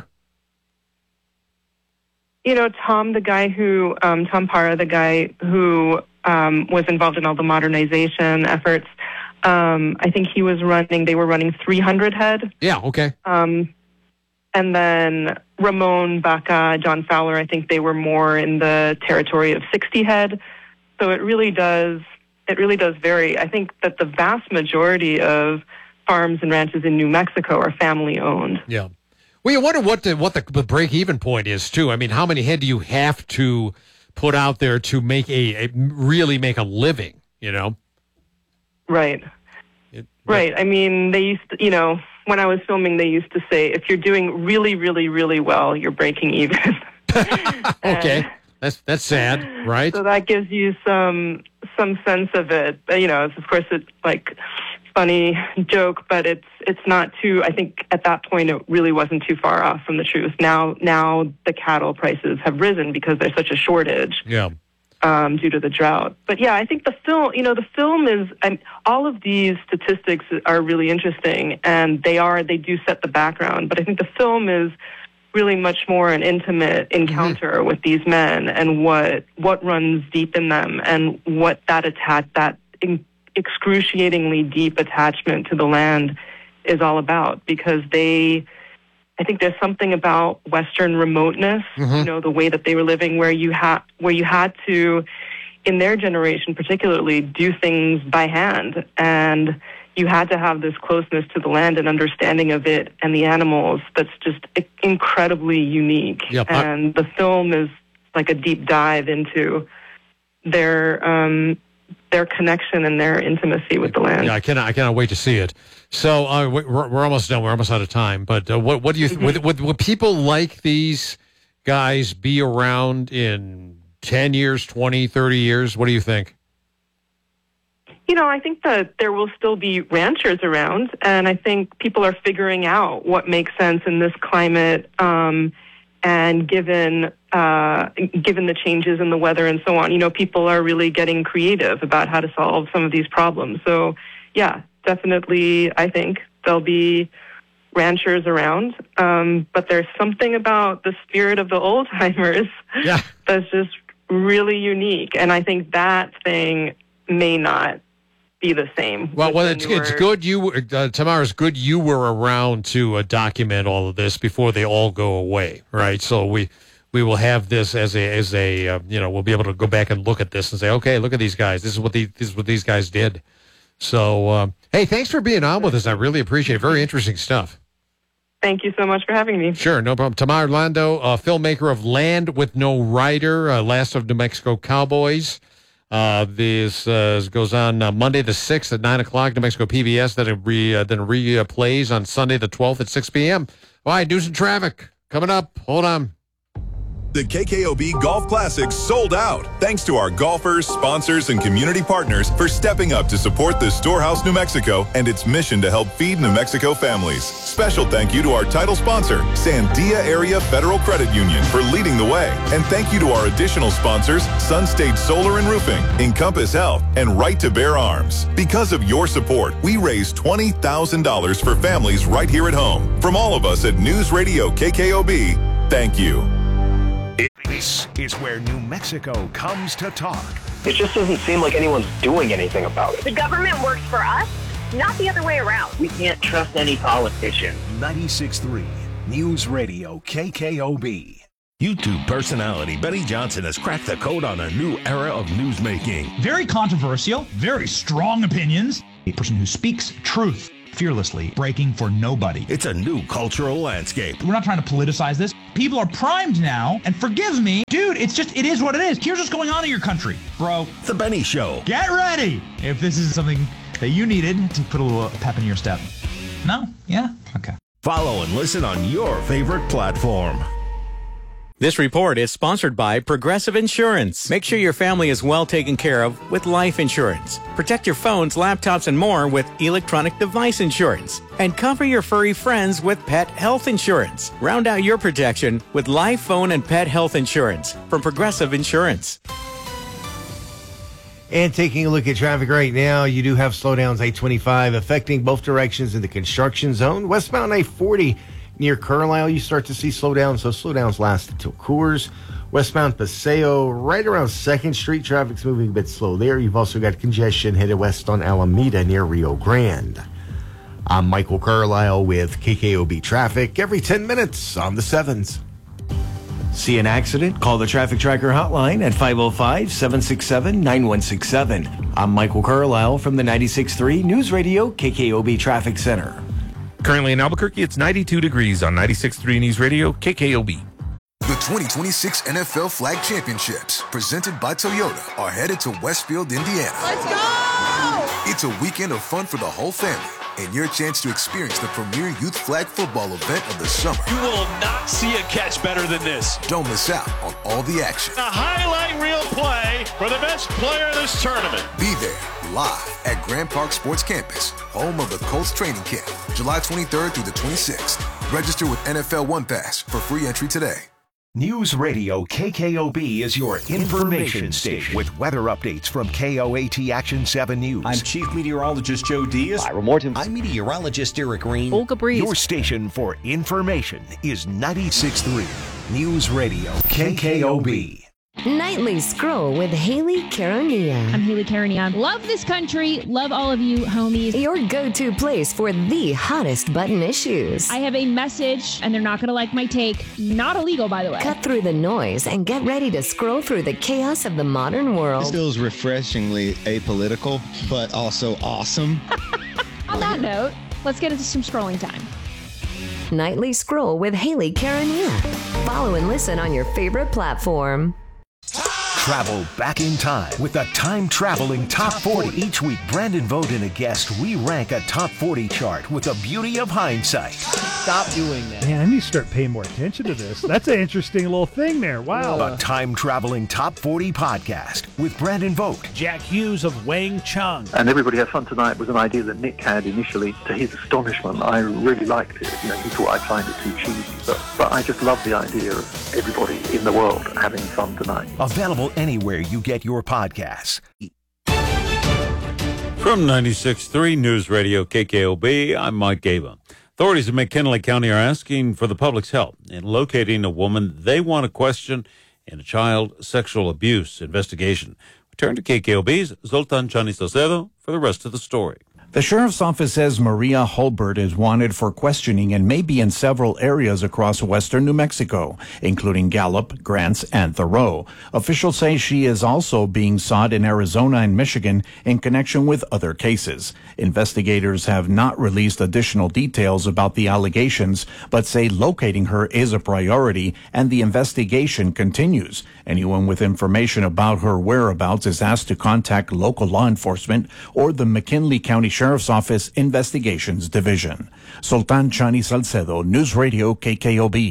S4: You know, Tom, the guy who, um, Tom Para, the guy who um, was involved in all the modernization efforts, um, I think he was running, they were running three hundred head.
S6: Yeah, okay.
S4: Um, and then Ramon, Baca, John Fowler, I think they were more in the territory of sixty head. So it really does, it really does vary. I think that the vast majority of farms and ranches in New Mexico are family owned.
S6: Yeah. Well, you wonder what the what the, the break-even point is, too. I mean, how many head do you have to put out there to make a, a really make a living, you know?
S4: Right.
S6: It,
S4: right. I mean, they used to, you know, when I was filming, they used to say, if you're doing really, really, really well, you're breaking even.
S6: Okay. That's that's sad, right?
S4: So that gives you some some sense of it. You know, it's, of course, it's like funny joke, but it's it's not too. I think at that point it really wasn't too far off from the truth. Now now the cattle prices have risen because there's such a shortage.
S6: Yeah.
S4: Um, due to the drought. But yeah, I think the film, you know, the film is, um, all of these statistics are really interesting, and they are, they do set the background. But I think the film is really much more an intimate encounter mm-hmm. with these men and what what runs deep in them and what that attach that in, excruciatingly deep attachment to the land is all about, because they. I think there's something about Western remoteness, mm-hmm. you know, the way that they were living, where you had where you had to, in their generation particularly, do things by hand, and you had to have this closeness to the land and understanding of it and the animals that's just incredibly unique.
S6: Yep.
S4: And the film is like a deep dive into their um, their connection and their intimacy with the land.
S6: Yeah, I cannot, I cannot wait to see it. So uh, we're, we're almost done. We're almost out of time. But uh, what, what do you th- would, would, would people like these guys be around in ten years, twenty, thirty years? What do you think?
S4: You know, I think that there will still be ranchers around, and I think people are figuring out what makes sense in this climate, um, and given uh, given the changes in the weather and so on. You know, people are really getting creative about how to solve some of these problems. So, yeah, definitely, I think there'll be ranchers around, um, but there's something about the spirit of the old timers
S6: yeah.
S4: that's just really unique, and I think that thing may not be the same.
S6: Well, well, it's it's good you uh, Tamara, it's good you were around to uh, document all of this before they all go away, right? So we we will have this as a as a uh, you know, we'll be able to go back and look at this and say, okay, look at these guys. This is what the, this is what these guys did. So, uh, hey, thanks for being on with us. I really appreciate it. Very interesting stuff.
S4: Thank you so much for having me.
S6: Sure, no problem. Tamar Orlando, uh, filmmaker of Land with No Rider, uh, Last of New Mexico Cowboys. Uh, this uh, goes on uh, Monday the sixth at nine o'clock, New Mexico P B S. Then it re, uh, then replays on Sunday the twelfth at six p.m. All right, news and traffic coming up. Hold on.
S14: The K K O B Golf Classic sold out. Thanks to our golfers, sponsors, and community partners for stepping up to support the Storehouse New Mexico and its mission to help feed New Mexico families. Special thank you to our title sponsor, Sandia Area Federal Credit Union, for leading the way. And thank you to our additional sponsors, Sunstate Solar and Roofing, Encompass Health, and Right to Bear Arms. Because of your support, we raised twenty thousand dollars for families right here at home. From all of us at News Radio K K O B, thank you.
S3: This is where New Mexico comes to talk.
S16: It just doesn't seem like anyone's doing anything about it.
S17: The government works for us, not the other way around.
S16: We can't trust any politician.
S3: ninety-six point three News Radio K K O B.
S21: YouTube personality Betty Johnson has cracked the code on a new era of newsmaking.
S1: Very controversial, very strong opinions. A person who speaks truth fearlessly, breaking for nobody.
S21: It's a new cultural landscape.
S1: We're not trying to politicize this. People are primed now, and forgive me, dude, it's just, it is what it is. Here's what's going on in your country, bro.
S21: The Benny Show.
S1: Get ready if this is something that you needed to put a little pep in your step. No? Yeah? Okay.
S21: Follow and listen on your favorite platform.
S23: This report is sponsored by Progressive Insurance. Make sure your family is well taken care of with life insurance. Protect your phones, laptops, and more with electronic device insurance. And cover your furry friends with pet health insurance. Round out your protection with life, phone, and pet health insurance from Progressive Insurance.
S9: And taking a look at traffic right now, you do have slowdowns I twenty-five affecting both directions in the construction zone. Westbound I forty near Carlisle, you start to see slowdowns, so slowdowns last until Coors. Westbound Paseo, right around second Street, traffic's moving a bit slow there. You've also got congestion headed west on Alameda near Rio Grande. I'm Michael Carlisle with K K O B Traffic every ten minutes on the sevens.
S15: See an accident? Call the Traffic Tracker hotline at five oh five, seven six seven, nine one six seven. I'm Michael Carlisle from the ninety-six point three News Radio K K O B Traffic Center.
S11: Currently in Albuquerque, it's ninety-two degrees on ninety-six point three News Radio, K K O B.
S18: The twenty twenty-six N F L Flag Championships, presented by Toyota, are headed to Westfield, Indiana.
S19: Let's go!
S18: It's a weekend of fun for the whole family, and your chance to experience the premier youth flag football event of the summer.
S20: You will not see a catch better than this.
S18: Don't miss out on all the action.
S20: A highlight reel play for the best player of this tournament.
S18: Be there live at Grand Park Sports Campus, home of the Colts training camp, July twenty-third through the twenty-sixth. Register with N F L One Pass for free entry today.
S3: News Radio K K O B is your information station with weather updates from K O A T Action seven News.
S12: I'm Chief Meteorologist Joe Diaz. Ira Morton. I'm Meteorologist Eric Green.
S2: Olga Breeze.
S3: Your station for information is ninety-six point three News Radio K K O B.
S27: Nightly Scroll with Haley Karania.
S28: I'm Haley Karania. Love this country. Love all of you, homies.
S27: Your go-to place for the hottest button issues.
S28: I have a message, and they're not going to like my take. Not illegal, by the way.
S27: Cut through the noise and get ready to scroll through the chaos of the modern world.
S29: This feels refreshingly apolitical, but also awesome.
S28: On that note, let's get into some scrolling time.
S27: Nightly Scroll with Haley Karania. Follow and listen on your favorite platform.
S3: Travel back in time with the time-traveling Top forty. Each week, Brandon Vogt and a guest re-rank a Top forty chart with the beauty of hindsight.
S30: Stop doing that. Man, I need to start paying more attention to this. That's an interesting little thing there. Wow.
S3: A time-traveling Top forty podcast with Brandon Vogt.
S30: Jack Hughes of Wang Chung.
S31: And Everybody Has Fun Tonight was an idea that Nick had initially. To his astonishment, I really liked it. You know, he thought I'd find it too cheesy. But, but I just love the idea of everybody in the world having fun tonight.
S3: Available anywhere you get your podcasts.
S5: From ninety-six point three News Radio K K O B, I'm Mike Gaba. Authorities in McKinley County are asking for the public's help in locating a woman they want to question in a child sexual abuse investigation. We turn to K K O B's Zoltan Chani Salcedo for the rest of the story.
S32: The sheriff's office says Maria Holbert is wanted for questioning and may be in several areas across western New Mexico, including Gallup, Grants, and Thoreau. Officials say she is also being sought in Arizona and Michigan in connection with other cases. Investigators have not released additional details about the allegations, but say locating her is a priority and the investigation continues. Anyone with information about her whereabouts is asked to contact local law enforcement or the McKinley County Sheriff's Office Investigations Division. Sultan Chani Salcedo, News Radio K K O B.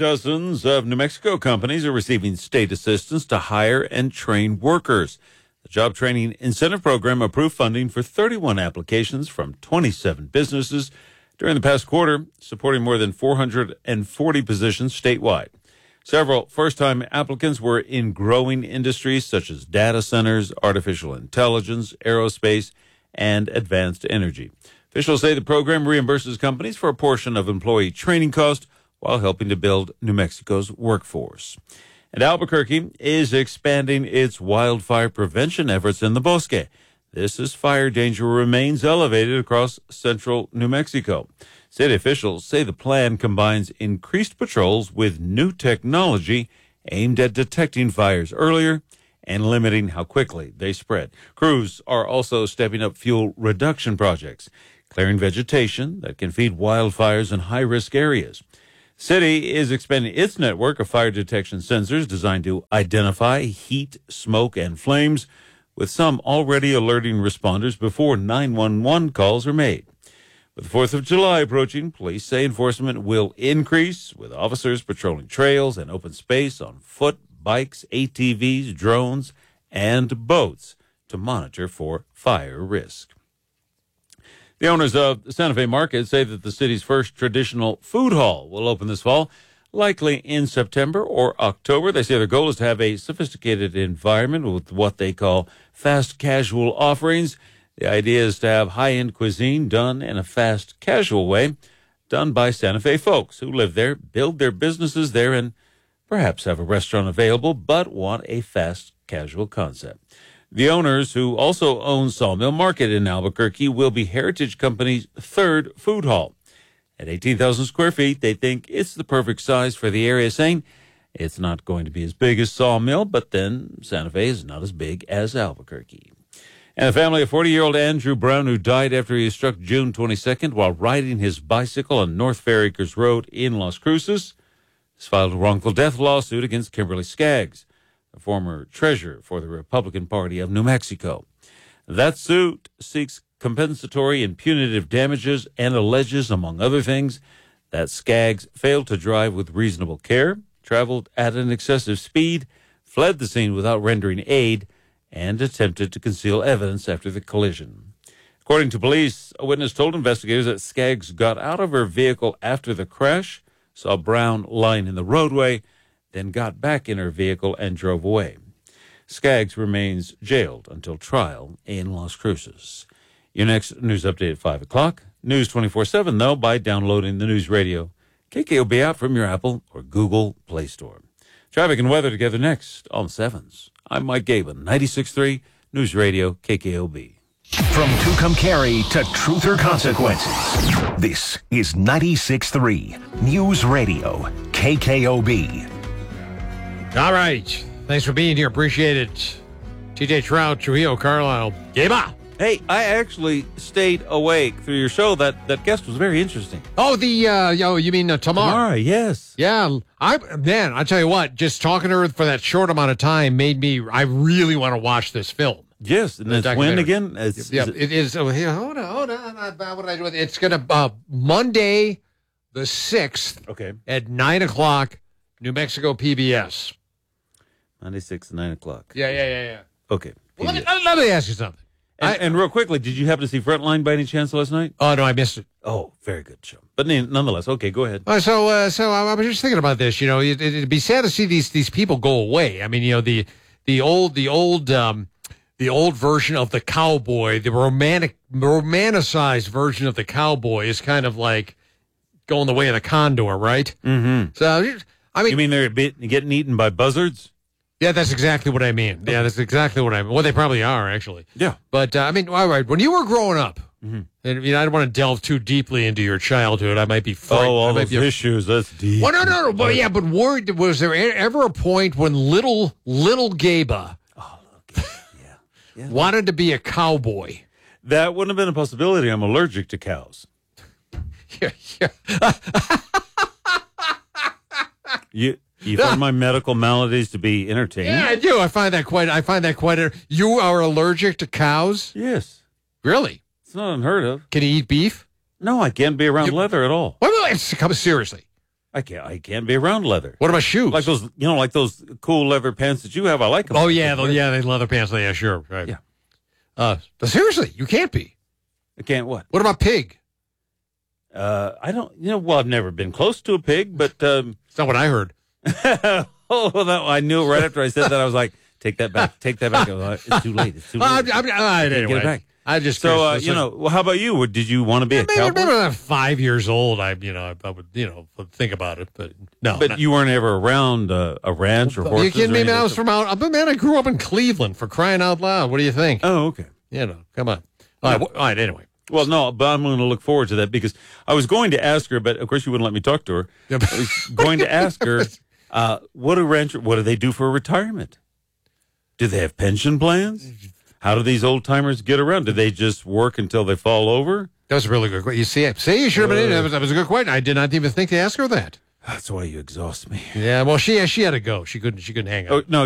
S5: Dozens of New Mexico companies are receiving state assistance to hire and train workers. The Job Training Incentive Program approved funding for thirty-one applications from twenty-seven businesses during the past quarter, supporting more than four hundred forty positions statewide. Several first-time applicants were in growing industries such as data centers, artificial intelligence, aerospace, and advanced energy. Officials say the program reimburses companies for a portion of employee training costs while helping to build New Mexico's workforce. And Albuquerque is expanding its wildfire prevention efforts in the Bosque. This as fire danger remains elevated across central New Mexico. City officials say the plan combines increased patrols with new technology aimed at detecting fires earlier and limiting how quickly they spread. Crews are also stepping up fuel reduction projects, clearing vegetation that can feed wildfires in high-risk areas. City is expanding its network of fire detection sensors designed to identify heat, smoke, and flames, with some already alerting responders before nine one one calls are made. With the fourth of July approaching, police say enforcement will increase, with officers patrolling trails and open space on foot, bikes, A T Vs, drones, and boats to monitor for fire risk. The owners of the Santa Fe Market say that the city's first traditional food hall will open this fall, likely in September or October. They say their goal is to have a sophisticated environment with what they call fast casual offerings. The idea is to have high-end cuisine done in a fast casual way, done by Santa Fe folks who live there, build their businesses there, and perhaps have a restaurant available, but want a fast casual concept. The owners, who also own Sawmill Market in Albuquerque, will be Heritage Company's third food hall. At eighteen thousand square feet, they think it's the perfect size for the area, saying it's not going to be as big as Sawmill, but then Santa Fe is not as big as Albuquerque. And the family of forty-year-old Andrew Brown, who died after he was struck June twenty-second while riding his bicycle on North Fair Acres Road in Las Cruces, has filed a wrongful death lawsuit against Kimberly Skaggs, the former treasurer for the Republican Party of New Mexico. That suit seeks compensatory and punitive damages and alleges, among other things, that Skaggs failed to drive with reasonable care, traveled at an excessive speed, fled the scene without rendering aid, and attempted to conceal evidence after the collision. According to police, a witness told investigators that Skaggs got out of her vehicle after the crash, saw Brown lying in the roadway, then got back in her vehicle and drove away. Skaggs remains jailed until trial in Las Cruces. Your next news update at five o'clock. News twenty-four seven, though, by downloading the News Radio K K O B app from your Apple or Google Play Store. Traffic and weather together next on Sevens. I'm Mike Gabin, ninety-six point three News Radio K K O B.
S3: From Tucumcari to Truth or Consequences, this is ninety-six point three News Radio K K O B.
S4: All right. Thanks for being here. Appreciate it. T J Trout, Trujillo, Carlisle. Gaba.
S5: Hey, I actually stayed awake through your show. That that guest was very interesting.
S4: Oh, the, uh, oh, you mean uh, Tamar?
S5: Tamara, yes.
S4: Yeah. I Man, I tell you what, just talking to her for that short amount of time made me, I really want to watch this film.
S5: Yes, and it's when again? It's,
S4: yeah,
S5: is it,
S4: it is. Oh, here, hold on, hold on. What did I do with it? It's going to, uh, Monday the sixth
S5: okay.
S4: at nine o'clock, New Mexico P B S.
S5: Monday six, nine o'clock.
S4: Yeah, yeah, yeah, yeah.
S5: Okay.
S4: Well, let, me, let me ask you something.
S5: And,
S4: I,
S5: and real quickly, did you happen to see Frontline by any chance last night?
S4: Oh, no, I missed it.
S5: Oh, very good show. But nonetheless, okay, go ahead.
S4: Uh, so, uh, so I, I was just thinking about this. You know, it, it'd be sad to see these these people go away. I mean, you know, the the old the old um, the old version of the cowboy, the romantic romanticized version of the cowboy, is kind of like going the way of the condor, right?
S5: Mm-hmm.
S4: So, I mean,
S5: you mean they're getting eaten by buzzards?
S4: Yeah, that's exactly what I mean. Yeah, that's exactly what I mean. Well, they probably are, actually.
S5: Yeah.
S4: But, uh, I mean, all right, when you were growing up,
S5: mm-hmm.
S4: and you know, I don't want to delve too deeply into your childhood. I might be frightened.
S5: Oh, all
S4: those
S5: be issues, a... that's deep.
S4: Well, no, no, no. But, yeah, but were, was there ever a point when little, little Gaba
S5: oh, okay. yeah. Yeah.
S4: wanted to be a cowboy?
S5: That wouldn't have been a possibility. I'm allergic to cows.
S4: yeah, yeah.
S5: you... You find my medical maladies to be entertaining?
S4: Yeah, I do. I find that quite. I find that quite. You are allergic to cows?
S5: Yes.
S4: Really?
S5: It's not unheard of.
S4: Can you eat beef?
S5: No, I can't be around
S4: you,
S5: leather at all.
S4: Wait, wait, wait. Come seriously.
S5: I can't. I can't be around leather.
S4: What about shoes?
S5: Like those, you know, like those cool leather pants that you have. I like them.
S4: Oh yeah, the, yeah, they leather pants. Yeah, sure, right.
S5: Yeah.
S4: Uh, but seriously, you can't be.
S5: I can't. What?
S4: What about pig?
S5: Uh, I don't. You know, well, I've never been close to a pig, but um,
S4: it's not what I heard.
S5: oh, that, I knew it right after I said that. I was like, take that back. Take that back. I was like, it's too late. It's too late.
S4: I'm, I'm, I, anyway,
S5: get it back.
S4: I just
S5: so uh,
S4: listen,
S5: you know. Well, how about you? Did you want to be
S4: yeah,
S5: a
S4: maybe,
S5: cowboy?
S4: maybe when I'm five years old, I you know I, I would you know think about it, but no.
S5: But
S4: not,
S5: you weren't ever around uh, a ranch or horses.
S4: You kidding
S5: or
S4: me? Man, I
S5: anything?
S4: was from out. But man, I grew up in Cleveland. For crying out loud, what do you think?
S5: Oh, okay.
S4: You know, come on. All right, all right. Anyway.
S5: Well, no, but I'm going to look forward to that because I was going to ask her, but of course you wouldn't let me talk to her. I was going to ask her, uh, what do rancher, what do they do for retirement? Do they have pension plans? How do these old timers get around? Do they just work until they fall over?
S4: That was a really good question. You see, see, you should have been in. That was, that was a good question. I did not even think to ask her that.
S5: That's why you exhaust me.
S4: Yeah, well, she she had to go. She couldn't she couldn't hang out.
S5: Oh, no.